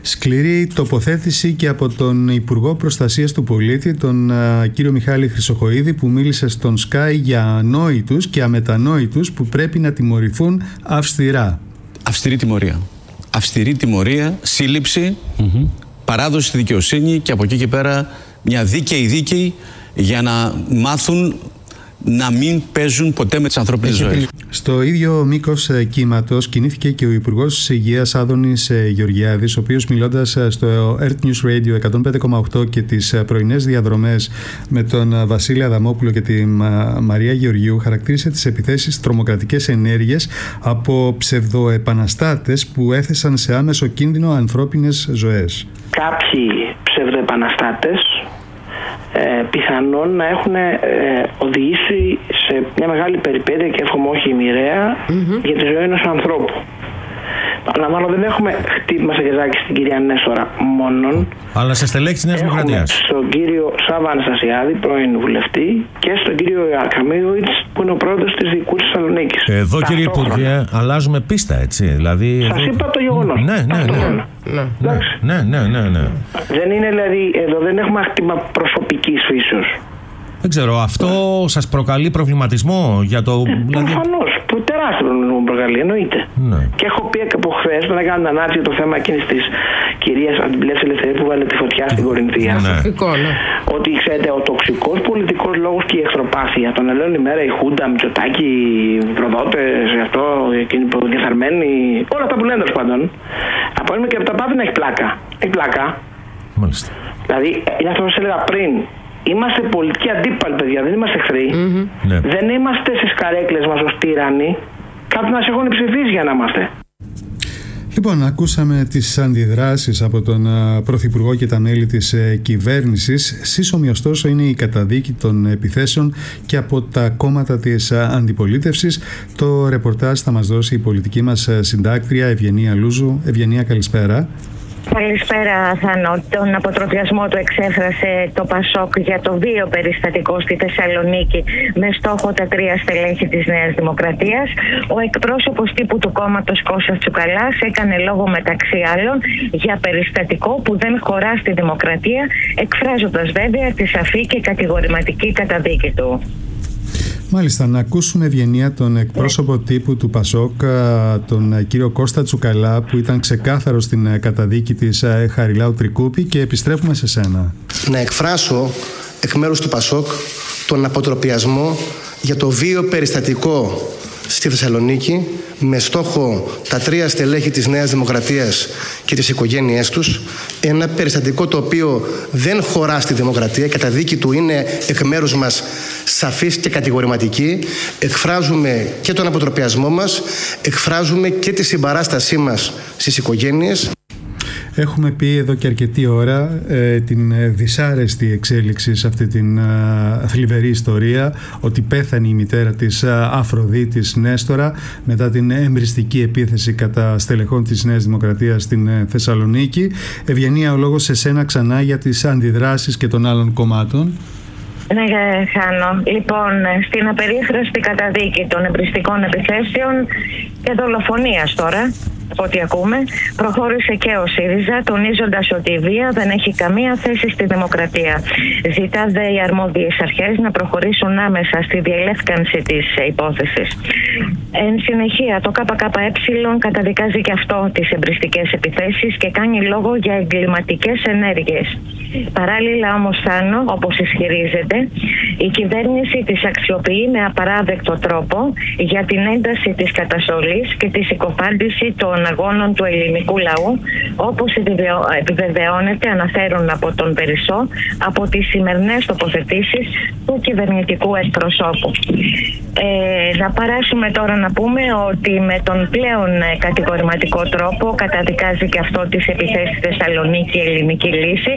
Σκληρή τοποθέτηση και από τον Υπουργό Προστασίας του Πολίτη, τον α, κύριο Μιχάλη Χρυσοχοΐδη, που μίλησε στον Sky για ανόητους και αμετανόητους που πρέπει να τιμωρηθούν αυστηρά. Αυστηρή τιμωρία. Αυστηρή τιμωρία, σύλληψη, mm-hmm. παράδοση στη δικαιοσύνη και από εκεί και πέρα μια δίκαιη δίκαιη για να μάθουν να μην παίζουν ποτέ με τις ανθρώπινες ζωές. Στο ίδιο μήκος κύματος κινήθηκε και ο Υπουργός Υγείας Άδωνης Γεωργιάδης, ο οποίος μιλώντας στο Earth News Radio εκατόν πέντε κόμμα οκτώ και τις πρωινές διαδρομές με τον Βασίλη Αδαμόπουλο και τη Μαρία Γεωργίου, χαρακτήρισε τις επιθέσεις τρομοκρατικές ενέργειες από ψευδοεπαναστάτες που έθεσαν σε άμεσο κίνδυνο ανθρώπινες ζωές. Κάποιοι ψευδοεπαναστάτες Ε, πιθανόν να έχουν ε, οδηγήσει σε μια μεγάλη περιπέτεια και εύχομαι όχι μοιραία mm-hmm. για τη ζωή ενός ανθρώπου. Αναμάλλον δεν έχουμε χτύπημα σε γεζάκι στην κυρία Νέστορα μόνον. Αλλά σε στελέχη της Νέας Δημοκρατίας. Στον κύριο Σάβα Αναστασιάδη, πρώην βουλευτή, και στον κύριο Καμίγοβιτς, που είναι ο πρόεδρος της Δικού της Θεσσαλονίκης. Εδώ, κύριε Υπουργέ, αλλάζουμε πίστα, έτσι. Δηλαδή, σας εδώ... είπα το γεγονός. Ναι, ναι, ναι. Ναι, ναι, ναι, ναι, ναι. Δεν είναι δηλαδή, εδώ δεν έχουμε χτύπημα προσωπικής φύσεως. Δεν ξέρω, αυτό σας προκαλεί προβληματισμό για το... Ε, δηλαδή... Προφανώς, που τεράστιο προβληματισμό προκαλεί, εννοείται. Ναι. Και έχω πει και από χθες, να κάνω ανάρτηση το θέμα εκείνης της κυρίας Αντιπλεύσης Ελευθερίας που βάλε τη φωτιά στην Κορινθία. Ναι. Ναι. Ότι ξέρετε, ο τοξικός πολιτικός λόγος και η εχθροπάθεια, τον ελέγχουν ημέρα η Χούντα, Μητσοτάκη, οι προδότες, αυτό, εκείνοι που διεφθαρμένοι, όλα αυτά που λένε τέλος πάντων. Από ένα και από τα πάθη να έχει πλάκα. Έχει πλάκα. Μάλιστα. Δηλαδή, είναι αυτό που σας έλεγα πριν. Είμαστε πολιτικοί αντίπαλοι, παιδιά, δεν είμαστε εχθροί. Mm-hmm. Ναι. Δεν είμαστε στις καρέκλες μας ως τύρανοι. Κάποιοι μας έχουν ψηφίσει για να είμαστε. Λοιπόν, ακούσαμε τις αντιδράσεις από τον Πρωθυπουργό και τα μέλη της ε, κυβέρνησης. Σύσσωμη ωστόσο είναι η καταδίκη των επιθέσεων και από τα κόμματα της αντιπολίτευσης. Το ρεπορτάζ θα μας δώσει η πολιτική μας συντάκτρια Ευγενία Λούζου. Ευγενία, καλησπέρα. Καλησπέρα, Θάνο. Τον αποτροπιασμό του εξέφρασε το Πασόκ για το βίο περιστατικό στη Θεσσαλονίκη με στόχο τα τρία στελέχη της Νέας Δημοκρατίας. Ο εκπρόσωπος τύπου του κόμματος Κώστας Τσουκαλάς έκανε λόγο μεταξύ άλλων για περιστατικό που δεν χωρά στη δημοκρατία, εκφράζοντας βέβαια τη σαφή και κατηγορηματική καταδίκη του. Μάλιστα, να ακούσουμε, Ευγενία, τον εκπρόσωπο τύπου του Πασόκ, τον κύριο Κώστα Τσουκαλά, που ήταν ξεκάθαρο στην καταδίκη της Χαριλάου Τρικούπη, και επιστρέφουμε σε σένα. Να εκφράσω εκ μέρους του Πασόκ τον αποτροπιασμό για το βίο περιστατικό στη Θεσσαλονίκη με στόχο τα τρία στελέχη της Νέας Δημοκρατίας και τις οικογένειές τους, ένα περιστατικό το οποίο δεν χωρά στη δημοκρατία. Η καταδίκη του είναι εκ μέρους μας σαφής και κατηγορηματική. Εκφράζουμε και τον αποτροπιασμό μας, εκφράζουμε και τη συμπαράστασή μας στις οικογένειες. Έχουμε πει εδώ και αρκετή ώρα ε, την δυσάρεστη εξέλιξη σε αυτή την ε, θλιβερή ιστορία, ότι πέθανε η μητέρα της ε, Αφροδίτης Νέστορα μετά την εμπριστική επίθεση κατά στελεχών της Νέας Δημοκρατίας στην ε, Θεσσαλονίκη. Ευγενία, ο λόγος σε σένα ξανά για τις αντιδράσεις και των άλλων κομμάτων. Ναι, Χάνο. Λοιπόν, στην απερίφραστη καταδίκη των εμπριστικών επιθέσεων και δολοφονίας τώρα, από ό,τι ακούμε, προχώρησε και ο ΣΥΡΙΖΑ, τονίζοντας ότι η βία δεν έχει καμία θέση στη δημοκρατία. Ζητά δε οι αρμόδιες αρχές να προχωρήσουν άμεσα στη διελεύκανση της υπόθεσης. Εν συνεχεία, το ΚΚΕ καταδικάζει και αυτό τις εμπριστικές επιθέσεις και κάνει λόγο για εγκληματικές ενέργειες. Παράλληλα όμως, Θάνο, όπως ισχυρίζεται, η κυβέρνηση τις αξιοποιεί με απαράδεκτο τρόπο για την ένταση της καταστολής και τη συκοφάντηση των αγώνων του ελληνικού λαού, όπως επιβεβαιώνεται, αναφέρουν από τον Περισσό, από τις σημερινές τοποθετήσεις του κυβερνητικού εκπροσώπου. Ε, να παράσουμε τώρα να πούμε ότι με τον πλέον κατηγορηματικό τρόπο καταδικάζει και αυτό τις επιθέσεις στη Θεσσαλονίκη ελληνική λύση,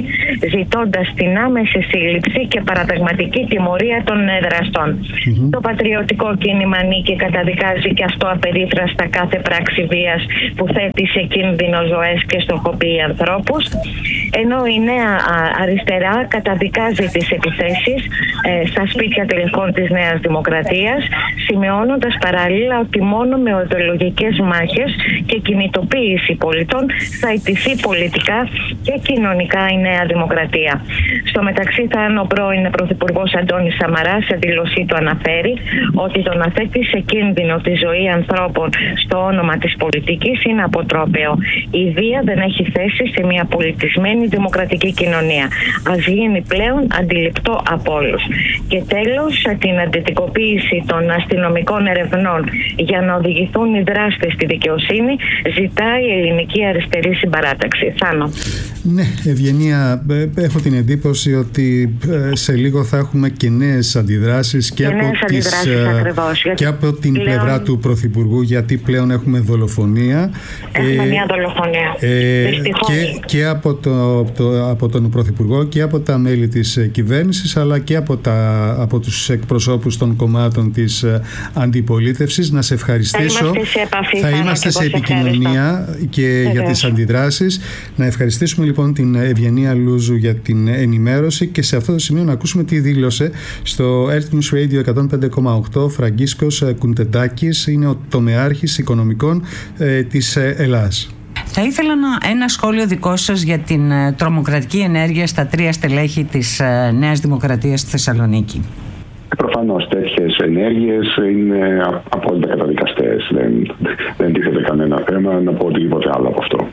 ζητώντας την άμεση σύλληψη και παραδειγματική τιμωρία των δραστών. Mm-hmm. Το πατριωτικό κίνημα Νίκη καταδικάζει και αυτό απερίφραστα κάθε πράξη βίας που θέτει σε κίνδυνο ζωές και στοχοποιεί ανθρώπους, ενώ η Νέα Αριστερά καταδικάζει τις επιθέσεις ε, στα σπίτια τελικών της Νέας Δημοκρατίας, σημειώνοντας παράλληλα ότι μόνο με ιδεολογικές μάχες και κινητοποίηση πολιτών θα ιτηθεί πολιτικά και κοινωνικά η Νέα Δημοκρατία. Στο μεταξύ, θα ο πρώην Πρωθυπουργός Αντώνης Σαμαράς σε δήλωσή του αναφέρει ότι το να θέτει σε κίνδυνο τη ζωή ανθρώπων στο όνομα της πολιτικής είναι αποτρόπαιο. Η βία δεν έχει θέση σε μια πολιτισμένη δημοκρατική κοινωνία. Ας γίνει πλέον αντιληπτό από όλους. Και τέλος, την αντιτικοποίηση των αστυνομικών ερευνών για να οδηγηθούν οι δράστες στη δικαιοσύνη ζητάει η ελληνική αριστερή συμπαράταξη. Θάνο. Ναι, Ευγενία, έχω την εντύπωση ότι σε λίγο θα έχουμε και νέες αντιδράσεις και, και, από, νέες τις, αντιδράσεις, ακριβώς, και από την πλέον... πλευρά του Πρωθυπουργού, γιατί πλέον έχουμε δολοφονία. Έχουμε ε, μια δολοφονία. Ε, και, και από, το, το, από τον Πρωθυπουργό και από τα μέλη της κυβέρνησης, αλλά και από, τα, από τους εκπροσώπους των κομμάτων της αντιπολίτευσης. Να σε ευχαριστήσω. Θα είμαστε σε, επαφή, θα είμαστε σε επικοινωνία και Βεβαίως. για τις αντιδράσεις. Να ευχαριστήσουμε λοιπόν την Ευγενία Λούζου για την ενημέρωση και σε αυτό το σημείο να ακούσουμε τι δήλωσε στο Earth News Radio εκατόν πέντε κόμμα οκτώ Φραγκίσκος Κουντεντάκης, είναι ο τομεάρχης οικονομικών ε, της Ελλάς. Θα ήθελα να, ένα σχόλιο δικό σας για την ε, τρομοκρατική ενέργεια στα τρία στελέχη της ε, Νέας Δημοκρατίας στη Θεσσαλονίκη. Προφανώς τέτοιες ενέργειες είναι απόλυτα καταδικαστές. Δεν, δεν τίθεται κανένα θέμα να πω οτιδήποτε άλλο από αυτό.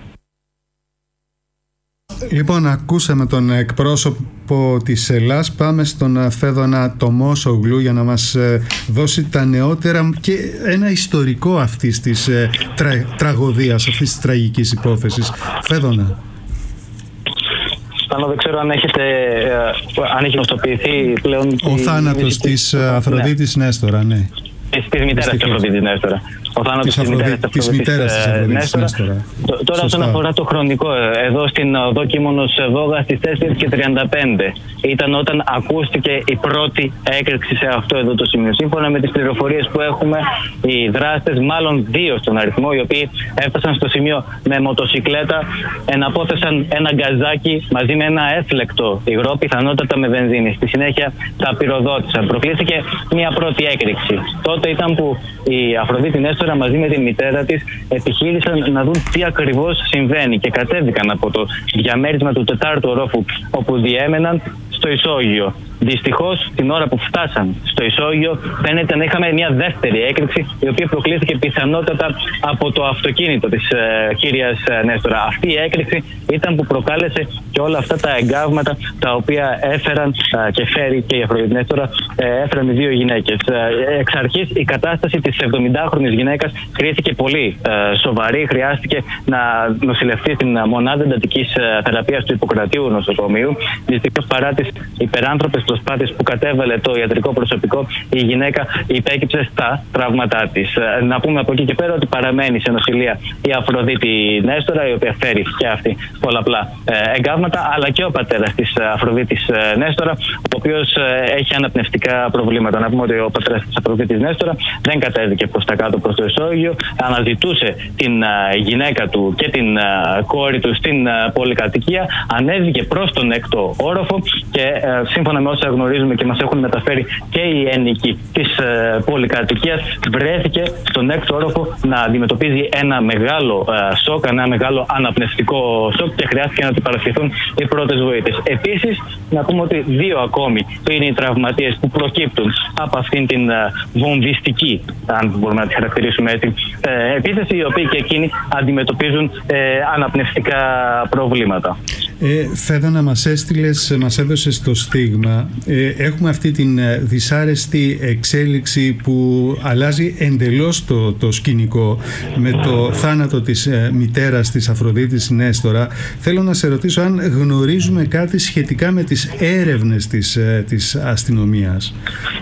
Λοιπόν, ακούσαμε τον εκπρόσωπο της Ελλάς. Πάμε στον Φέδωνα Τομόσογλου για να μας δώσει τα νεότερα και ένα ιστορικό αυτής της τρα, τραγωδίας, αυτής της τραγικής υπόθεσης. Φέδωνα. Δεν ξέρω αν, έχετε, αν έχει γνωστοποιηθεί πλέον... Ο θάνατος της Αφροδίτης ναι. Νέστορα, ναι. Της, της μητέρας της Αφροδίτης Νέστορα. Ο θάνατος της μητέρας της Αφροδίτης Νέστορα. Τώρα όσον αφορά το χρονικό, εδώ στην οδό Κίμωνος Βόγα στις τέσσερις και τριάντα πέντε ήταν όταν ακούστηκε η πρώτη έκρηξη σε αυτό εδώ το σημείο. Σύμφωνα με τις πληροφορίες που έχουμε, οι δράστες, μάλλον δύο στον αριθμό, οι οποίοι έφτασαν στο σημείο με μοτοσικλέτα, εναπόθεσαν ένα γκαζάκι μαζί με ένα έφλεκτο υγρό, πιθανότατα με βενζίνη. Στη συνέχεια τα πυροδότησαν. Προκλήθηκε μια πρώτη έκρηξη. Τότε ήταν που η Αφροδίτη Νέστορα μαζί με τη μητέρα της επιχείρησαν να δουν τι ακριβώς συμβαίνει και κατέβηκαν από το διαμέρισμα του τετάρτου ορόφου όπου διέμεναν στο ισόγειο. Δυστυχώς, την ώρα που φτάσαν στο ισόγειο, φαίνεται να είχαμε μια δεύτερη έκρηξη, η οποία προκλήθηκε πιθανότατα από το αυτοκίνητο της ε, κυρίας Νέστορα. Αυτή η έκρηξη ήταν που προκάλεσε και όλα αυτά τα εγκάβματα τα οποία έφεραν ε, και φέρει και η Αφροδίτη Νέστορα, ε, έφεραν οι δύο γυναίκες. Ε, εξ αρχής, η κατάσταση της εβδομηντάχρονης γυναίκας κρίθηκε πολύ ε, σοβαρή. Χρειάστηκε να νοσηλευτεί στην μονάδα εντατικής ε, θεραπείας του Ιπποκρατίου νοσοκομείου. Δυστυχώς, παρά τις υπεράνθρωπες προσπάθειες που κατέβαλε το ιατρικό προσωπικό, η γυναίκα υπέκυψε στα τραύματά της. Να πούμε από εκεί και πέρα ότι παραμένει σε νοσηλεία η Αφροδίτη Νέστορα, η οποία φέρει και αυτή πολλαπλά εγκάβματα, αλλά και ο πατέρας της Αφροδίτης Νέστορα, ο οποίος έχει αναπνευστικά προβλήματα. Να πούμε ότι ο πατέρας της Αφροδίτης Νέστορα δεν κατέβηκε προς τα κάτω προς το ισόγειο, αναζητούσε την γυναίκα του και την κόρη του στην πολυκατοικία, ανέβηκε προς τον έκτο όροφο και σύμφωνα με όσα γνωρίζουμε και μας έχουν μεταφέρει και οι ένοικοι της ε, πολυκατοικίας, βρέθηκε στον έκτο όροφο να αντιμετωπίζει ένα μεγάλο ε, σοκ, ένα μεγάλο αναπνευστικό σοκ και χρειάστηκε να του παρασχεθούν οι πρώτες βοήθειες. Επίσης, να πούμε ότι δύο ακόμη είναι οι τραυματίες που προκύπτουν από αυτήν την ε, βομβιστική, αν μπορούμε να τη χαρακτηρίσουμε έτσι, ε, επίθεση, οι οποίοι και εκείνοι αντιμετωπίζουν ε, αναπνευστικά προβλήματα. Ε, Φέδωνα, μας έστειλες, μας έδωσες το στίγμα. Ε, έχουμε αυτή την δυσάρεστη εξέλιξη που αλλάζει εντελώς το, το σκηνικό με το θάνατο της ε, μητέρας της Αφροδίτης Νέστορα. Θέλω να σε ρωτήσω αν γνωρίζουμε κάτι σχετικά με τις έρευνες της, ε, της αστυνομίας.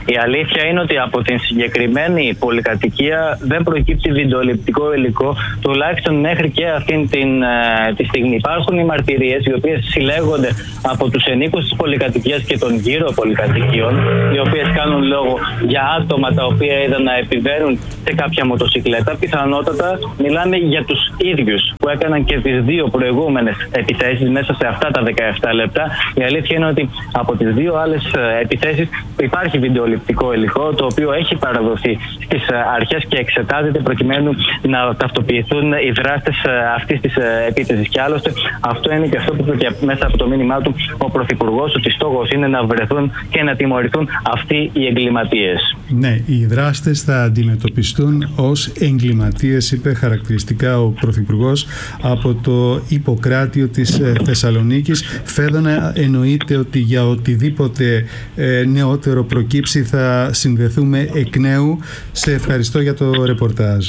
Η αλήθεια είναι ότι από την συγκεκριμένη πολυκατοικία δεν προκύπτει βιντεοληπτικό υλικό, τουλάχιστον μέχρι και αυτή την, ε, τη στιγμή. Υπάρχουν οι μαρτυρίες, οι οποίες συλλέγονται από τους ενίκους της πολυκατοικίας και των γύρω πολυκατοικίων, οι οποίες κάνουν λόγο για άτομα τα οποία είδαν να επιβαίνουν σε κάποια μοτοσυκλέτα. Πιθανότατα μιλάμε για τους ίδιους που έκαναν και τις δύο προηγούμενες επιθέσεις μέσα σε αυτά τα δεκαεπτά λεπτά. Η αλήθεια είναι ότι από τις δύο άλλες επιθέσεις υπάρχει βιντεοληπτικό υλικό, το οποίο έχει παραδοθεί στις αρχές και εξετάζεται προκειμένου να ταυτοποιηθούν οι δράστες αυτής της επίθεσης. Και άλλωστε αυτό είναι και αυτό που είπε και μέσα από το μήνυμά του ο Πρωθυπουργός, ότι στόχος είναι να βρεθούν και να τιμωρηθούν αυτοί οι εγκληματίες. Ναι, οι δράστες θα αντιμετωπιστούν ως εγκληματίες, είπε χαρακτηριστικά ο Πρωθυπουργός από το Ιπποκράτιο της Θεσσαλονίκης. Φέδωνα, εννοείται ότι για οτιδήποτε ε, νεότερο προκύψει θα συνδεθούμε εκ νέου. Σε ευχαριστώ για το ρεπορτάζ.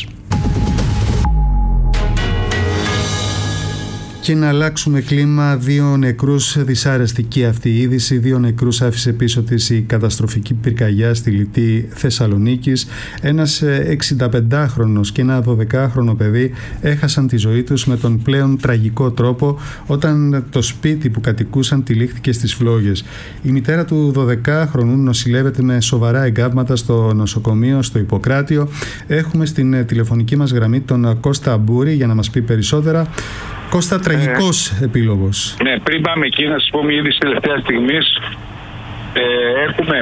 Και να αλλάξουμε κλίμα, δύο νεκρούς, δυσάρεστη αυτή η είδηση. Δύο νεκρούς άφησε πίσω της η καταστροφική πυρκαγιά στη Λυτή Θεσσαλονίκης. Ένας εξηνταπεντάχρονος και ένα δωδεκάχρονο παιδί έχασαν τη ζωή τους με τον πλέον τραγικό τρόπο όταν το σπίτι που κατοικούσαν τυλίχθηκε στις φλόγες. Η μητέρα του δωδεκάχρονου νοσηλεύεται με σοβαρά εγκάβματα στο νοσοκομείο στο Ιπποκράτιο. Έχουμε στην τηλεφωνική μας γραμμή τον Κώστα Μπούρη για να μας πει περισσότερα. Κώστα, τραγικός ε, επίλογος. Ναι, πριν πάμε εκεί να σας πω μια είδηση τελευταία στιγμής. Ε, έχουμε,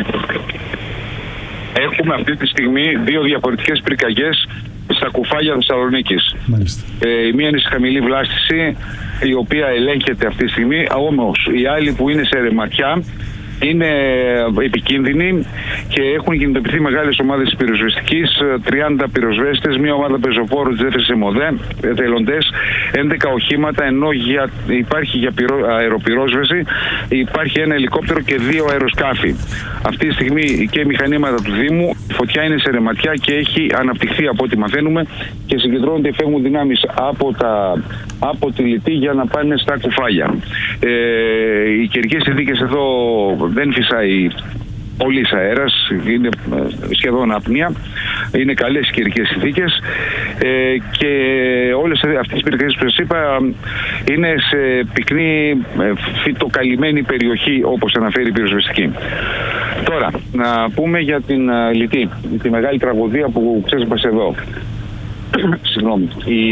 έχουμε αυτή τη στιγμή δύο διαφορετικές πυρκαγιές στα κουφάλια Θεσσαλονίκης. Ε, η μία είναι σε χαμηλή βλάστηση, η οποία ελέγχεται αυτή τη στιγμή, όμως η άλλη που είναι σε ρεματιά είναι επικίνδυνοι και έχουν κινητοποιηθεί μεγάλες ομάδες πυροσβεστικής, τριάντα πυροσβέστες, μια ομάδα πεζοφόρου της δεύτερης ΕΜΟΔΕ, εθελοντές, έντεκα οχήματα, ενώ για, υπάρχει για πυρο, αεροπυρόσβεση, υπάρχει ένα ελικόπτερο και δύο αεροσκάφη. Αυτή τη στιγμή και μηχανήματα του Δήμου, η φωτιά είναι σε ρεματιά και έχει αναπτυχθεί από ό,τι μαθαίνουμε και συγκεντρώνονται και φεύγουν δυνάμεις από, τα, από τη Λυτή για να πάνε στα κουφάλια. Ε, οι καιρικές συνθήκες εδώ δεν φυσάει πολύς αέρας, είναι σχεδόν απνία, είναι καλές οι καιρικές συνθήκες ε, και όλες αυτές οι περιοχές που σας είπα είναι σε πυκνή φυτοκαλυμμένη περιοχή, όπως αναφέρει η πυροσβεστική. Τώρα, να πούμε για την uh, Λυτή, τη μεγάλη τραγωδία που ξέσπασε εδώ. Συγγνώμη. Η...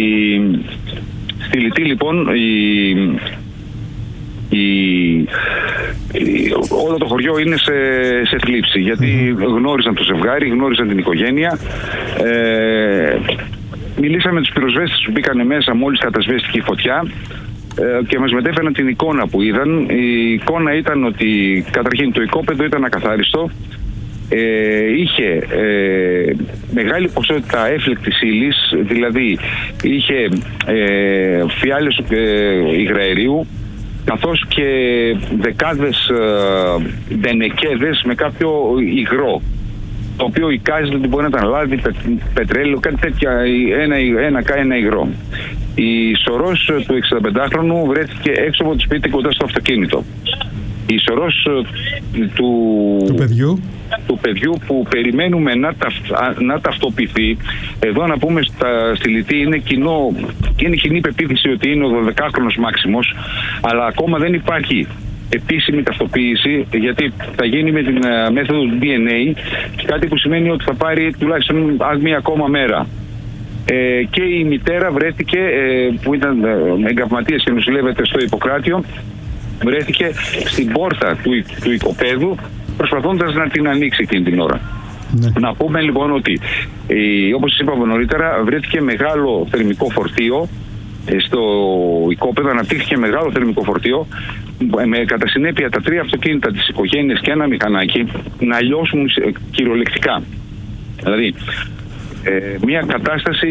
Στη Λυτή λοιπόν η... Η... Η... όλο το χωριό είναι σε, σε θλίψη, γιατί γνώρισαν το ζευγάρι, γνώρισαν την οικογένεια. Ε... Μιλήσαμε με τους πυροσβέστες που μπήκαν μέσα μόλις κατασβέστηκε η φωτιά και μας μετέφεραν την εικόνα που είδαν. Η εικόνα ήταν ότι καταρχήν το οικόπεδο ήταν ακαθάριστο, ε, είχε ε, μεγάλη ποσότητα έφλεκτης ύλης, δηλαδή είχε ε, φιάλες ε, υγραερίου, καθώς και δεκάδες ε, ντενεκέδες με κάποιο υγρό, το οποίο εικάζεται ότι μπορεί να ήταν λάδι, πε, πετρέλαιο, κάτι τέτοια, ένα, ένα, ένα υγρό. Η σωρός του εξηνταπεντάχρονου βρέθηκε έξω από το σπίτι κοντά στο αυτοκίνητο. Η σωρός του, του, παιδιού. του παιδιού που περιμένουμε να, ταυτ, να ταυτοποιηθεί, εδώ να πούμε στα, στη Λυτή είναι, κοινό, είναι κοινή πεποίθηση ότι είναι ο δωδεκάχρονος Μάξιμος, αλλά ακόμα δεν υπάρχει επίσημη ταυτοποίηση, γιατί θα γίνει με την uh, μέθοδο του ντι εν έι, κάτι που σημαίνει ότι θα πάρει τουλάχιστον μία ακόμα μέρα. Ε, και η μητέρα βρέθηκε, ε, που ήταν ε, εγκαυματίας και νοσηλεύεται στο Ιπποκράτιο, βρέθηκε στην πόρτα του, του οικοπαίδου, προσπαθώντας να την ανοίξει εκείνη την ώρα. Ναι. Να πούμε λοιπόν ότι, ε, όπως σας είπαμε νωρίτερα, βρέθηκε μεγάλο θερμικό φορτίο στο οικόπεδο, αναπτύχθηκε μεγάλο θερμικό φορτίο, με κατά συνέπεια τα τρία αυτοκίνητα της οικογένειας και ένα μηχανάκι να λιώσουν κυριολεκτικά. Δηλαδή ε, μια κατάσταση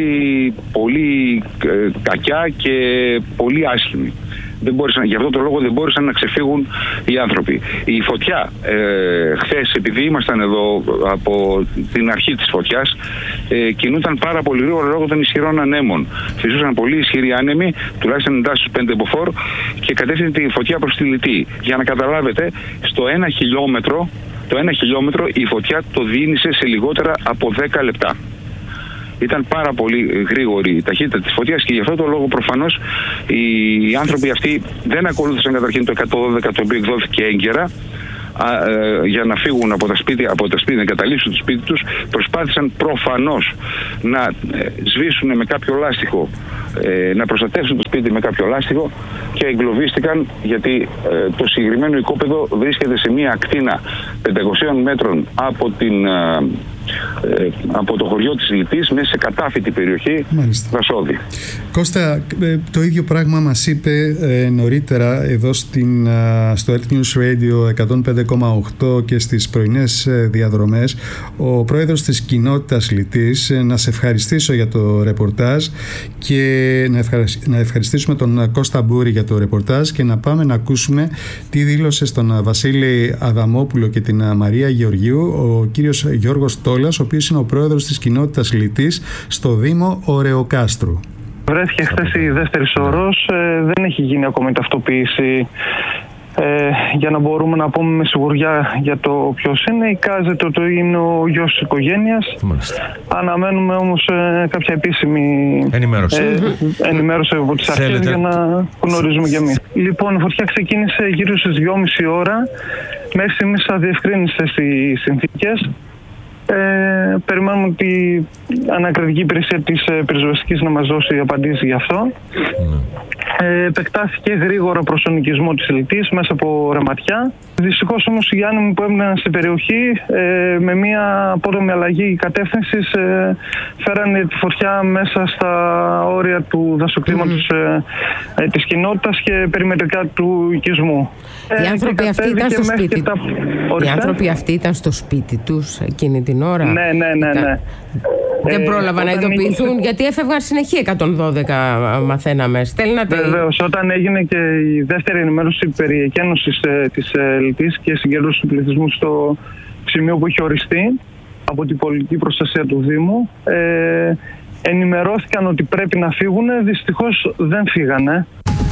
πολύ ε, κακιά και πολύ άσχημη. Δεν μπόρεσαν, γι' αυτό το λόγο δεν μπόρεσαν να ξεφύγουν οι άνθρωποι. Η φωτιά, ε, χθες, επειδή ήμασταν εδώ από την αρχή της φωτιάς, ε, κινούνταν πάρα πολύ γρήγορα λόγω των ισχυρών ανέμων. Φυσούσαν πολύ ισχυροί άνεμοι, τουλάχιστον εντάς στους πέντε μποφόρ, και κατεύθυνε τη φωτιά προς τη Λυτή. Για να καταλάβετε, στο ένα χιλιόμετρο το ένα χιλιόμετρο η φωτιά το διήνυσε σε λιγότερα από δέκα λεπτά. Ήταν πάρα πολύ γρήγορη η ταχύτητα της φωτιάς και γι' αυτό το λόγο προφανώς οι άνθρωποι αυτοί δεν ακολούθησαν καταρχήν το εκατόν δώδεκα, το οποίο εκδόθηκε έγκαιρα, Α, ε, για να φύγουν από τα σπίτια, από τα σπίτια, να εγκαταλείψουν το σπίτι τους. Προσπάθησαν προφανώς να ε, σβήσουν με κάποιο λάστιχο, ε, να προστατεύσουν το σπίτι με κάποιο λάστιχο και εγκλωβίστηκαν, γιατί ε, το συγκεκριμένο οικόπεδο βρίσκεται σε μια ακτίνα πεντακοσίων μέτρων από την... Ε, Ε, από το χωριό της Λιτής, μέσα σε κατάφυτη περιοχή Βρασόδη. Κώστα, το ίδιο πράγμα μας είπε ε, νωρίτερα εδώ στην, στο Earth News Radio εκατόν πέντε κόμμα οκτώ και στις πρωινές διαδρομές ο πρόεδρος της κοινότητας Λιτής. Να σε ευχαριστήσω για το ρεπορτάζ και να, ευχαρισ... να ευχαριστήσουμε τον Κώστα Μπούρη για το ρεπορτάζ και να πάμε να ακούσουμε τι δήλωσε στον Βασίλη Αδαμόπουλο και την Μαρία Γεωργίου ο κύριος Γιώργος Τόλας, ο οποίος είναι ο πρόεδρος της κοινότητας Λιτής στο Δήμο Ωρεοκάστρου. Βρέθηκε χθες η δεύτερη σωρός, ε, δεν έχει γίνει ακόμη ταυτοποίηση ε, για να μπορούμε να πούμε με σιγουριά για το ποιος είναι. Εικάζεται ότι είναι ο γιος της οικογένειας. Μάλιστα. Αναμένουμε όμως ε, κάποια επίσημη ενημέρωση, ε, ενημέρωση από τις αρχές για να γνωρίζουμε κι εμείς. Λοιπόν, η φωτιά ξεκίνησε γύρω στις δυόμιση ώρα. Μέχρι στιγμής αδιευκρίνησες οι συνθήκες. Ε, περιμένουμε ότι ανακριτική υπηρεσία της ε, πυροσβεστικής να μας δώσει απαντήσεις γι' αυτό. Mm. Ε, επεκτάθηκε γρήγορα προς τον οικισμό της Λιτής μέσα από ρεματιά. Δυστυχώς όμως οι άνεμοι που έμειναν στην περιοχή ε, με μια απότομη αλλαγή κατεύθυνσης ε, φέρανε τη φωτιά μέσα στα όρια του δασοκτήματος mm. ε, ε, της κοινότητας και περιμετρικά του οικισμού. Οι άνθρωποι, ε, αυτοί ήταν στο σπίτι. Τα... Οι άνθρωποι αυτοί ήταν στο σπίτι τους εκείνη την ώρα. Ναι, ναι, ναι, ναι. Δεν πρόλαβαν ε, να ειδοποιηθούν έγινε... γιατί έφευγαν συνεχεία εκατόν δώδεκα μαθαίναμε. Στέλνατε... Βεβαίως, όταν έγινε και η δεύτερη ενημέρωση περί εκένωσης ε, της ε, Λιτής και συγκέντρωση του πληθυσμού στο σημείο που είχε οριστεί από την πολιτική προστασία του Δήμου, ε, ενημερώθηκαν ότι πρέπει να φύγουν, δυστυχώς δεν φύγανε.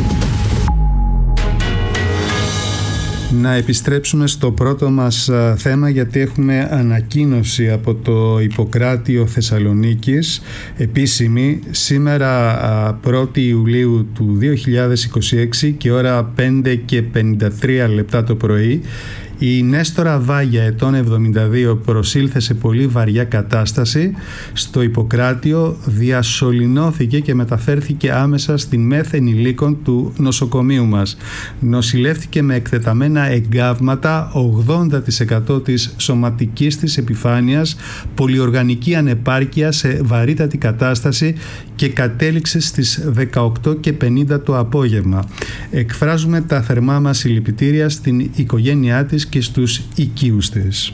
Να επιστρέψουμε στο πρώτο μας θέμα, γιατί έχουμε ανακοίνωση από το Ιπποκράτειο Θεσσαλονίκης επίσημη σήμερα πρώτη Ιουλίου του δύο χιλιάδες είκοσι έξι και ώρα πέντε και πενήντα τρία λεπτά το πρωί. Η Νέστορα Βάγια, ετών εβδομήντα δύο, προσήλθε σε πολύ βαριά κατάσταση στο Ιπποκράτειο, διασωληνώθηκε και μεταφέρθηκε άμεσα στην ΜΕΘ ενηλίκων του νοσοκομείου μας. Νοσηλεύτηκε με εκτεταμένα εγκάβματα, ογδόντα τοις εκατό της σωματικής της επιφάνειας, πολυοργανική ανεπάρκεια σε βαρύτατη κατάσταση και κατέληξε στις δεκαοκτώ και πενήντα το απόγευμα. Εκφράζουμε τα θερμά μας συλληπιτήρια στην οικογένειά της και στους οικείους της.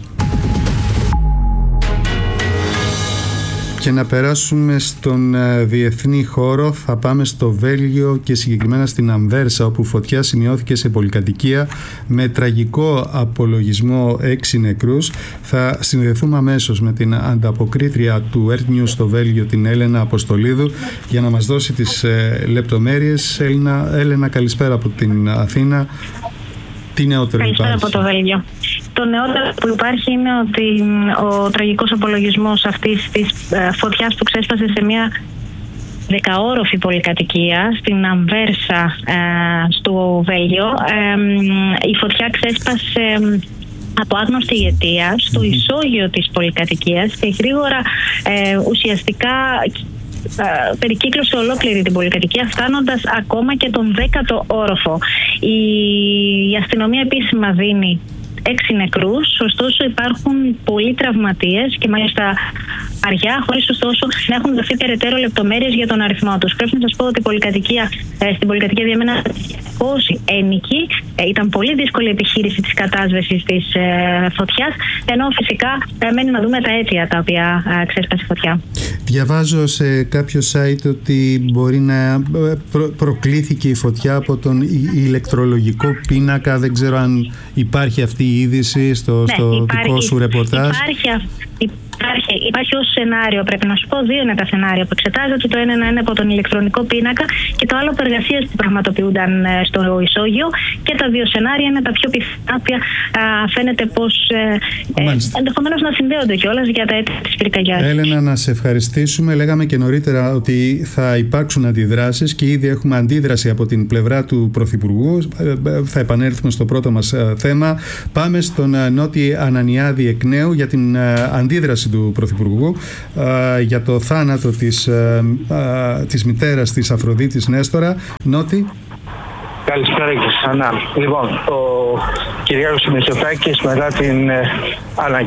Και να περάσουμε στον διεθνή χώρο, θα πάμε στο Βέλγιο και συγκεκριμένα στην Αμβέρσα, όπου φωτιά σημειώθηκε σε πολυκατοικία με τραγικό απολογισμό έξι νεκρούς. Θα συνδεθούμε αμέσως με την ανταποκρίτρια του Earth News στο Βέλγιο, την Έλενα Αποστολίδου, για να μας δώσει τις λεπτομέρειες. Έλενα, Έλενα, καλησπέρα από την Αθήνα. Τι νεότερο Καλησπέρα υπάρχει? από το Βέλγιο. Το νεότερο που υπάρχει είναι ότι ο τραγικός απολογισμός αυτής της φωτιάς που ξέσπασε σε μια δεκαόροφη πολυκατοικία στην Αμβέρσα ε, στο Βέλγιο. Ε, η φωτιά ξέσπασε από άγνωστη αιτία στο mm-hmm. ισόγειο της πολυκατοικίας και γρήγορα ε, ουσιαστικά Uh, περικύκλωσε ολόκληρη την πολυκατοικία, φτάνοντας ακόμα και τον δέκατο όροφο. Η, η αστυνομία επίσημα δίνει έξι νεκρούς, ωστόσο υπάρχουν πολλοί τραυματίες και μάλιστα αργιά, χωρίς ωστόσο να έχουν δοθεί περαιτέρω λεπτομέρειες για τον αριθμό τους. Πρέπει να σας πω ότι η πολυκατοικία, ε, στην πολυκατοικία διαμέναν διακόσιοι ένοικοι. Ε, ήταν πολύ δύσκολη επιχείρηση της κατάσβεσης της ε, φωτιάς, ενώ φυσικά ε, μένει να δούμε τα αίτια τα οποία ε, ξέσπασε η φωτιά. Διαβάζω σε κάποιο site ότι μπορεί να προ, προκλήθηκε η φωτιά από τον ηλεκτρολογικό πίνακα. Δεν ξέρω αν υπάρχει αυτή η είδηση στο, ναι, στο υπάρχει, δικό σου ρεπορτάζ. Υπάρχει, υπάρχει υπάρχει ως σενάριο, πρέπει να σου πω, δύο είναι τα σενάρια που εξετάζονται. Το ένα είναι από τον ηλεκτρονικό πίνακα και το άλλο από εργασίες που πραγματοποιούνταν στο ισόγειο. Και τα δύο σενάρια είναι τα πιο πιθανά, οποία φαίνεται πως ε, ενδεχομένως να συνδέονται κιόλας για τα έτη της πυρκαγιάς. Έλενα, να σε ευχαριστήσουμε. Λέγαμε και νωρίτερα ότι θα υπάρξουν αντιδράσεις και ήδη έχουμε αντίδραση από την πλευρά του Πρωθυπουργού. Θα επανέλθουμε στο πρώτο μας θέμα. Πάμε στον Νότι Ανανιάδη εκ νέου για την αντίδραση του Πρωθυπουργού για το θάνατο της, της μητέρας της Αφροδίτης Νέστορα. Νότι. Καλησπέρα και ξανά. Λοιπόν, ο κ. Μητσοτάκης μετά την ανακοίνωση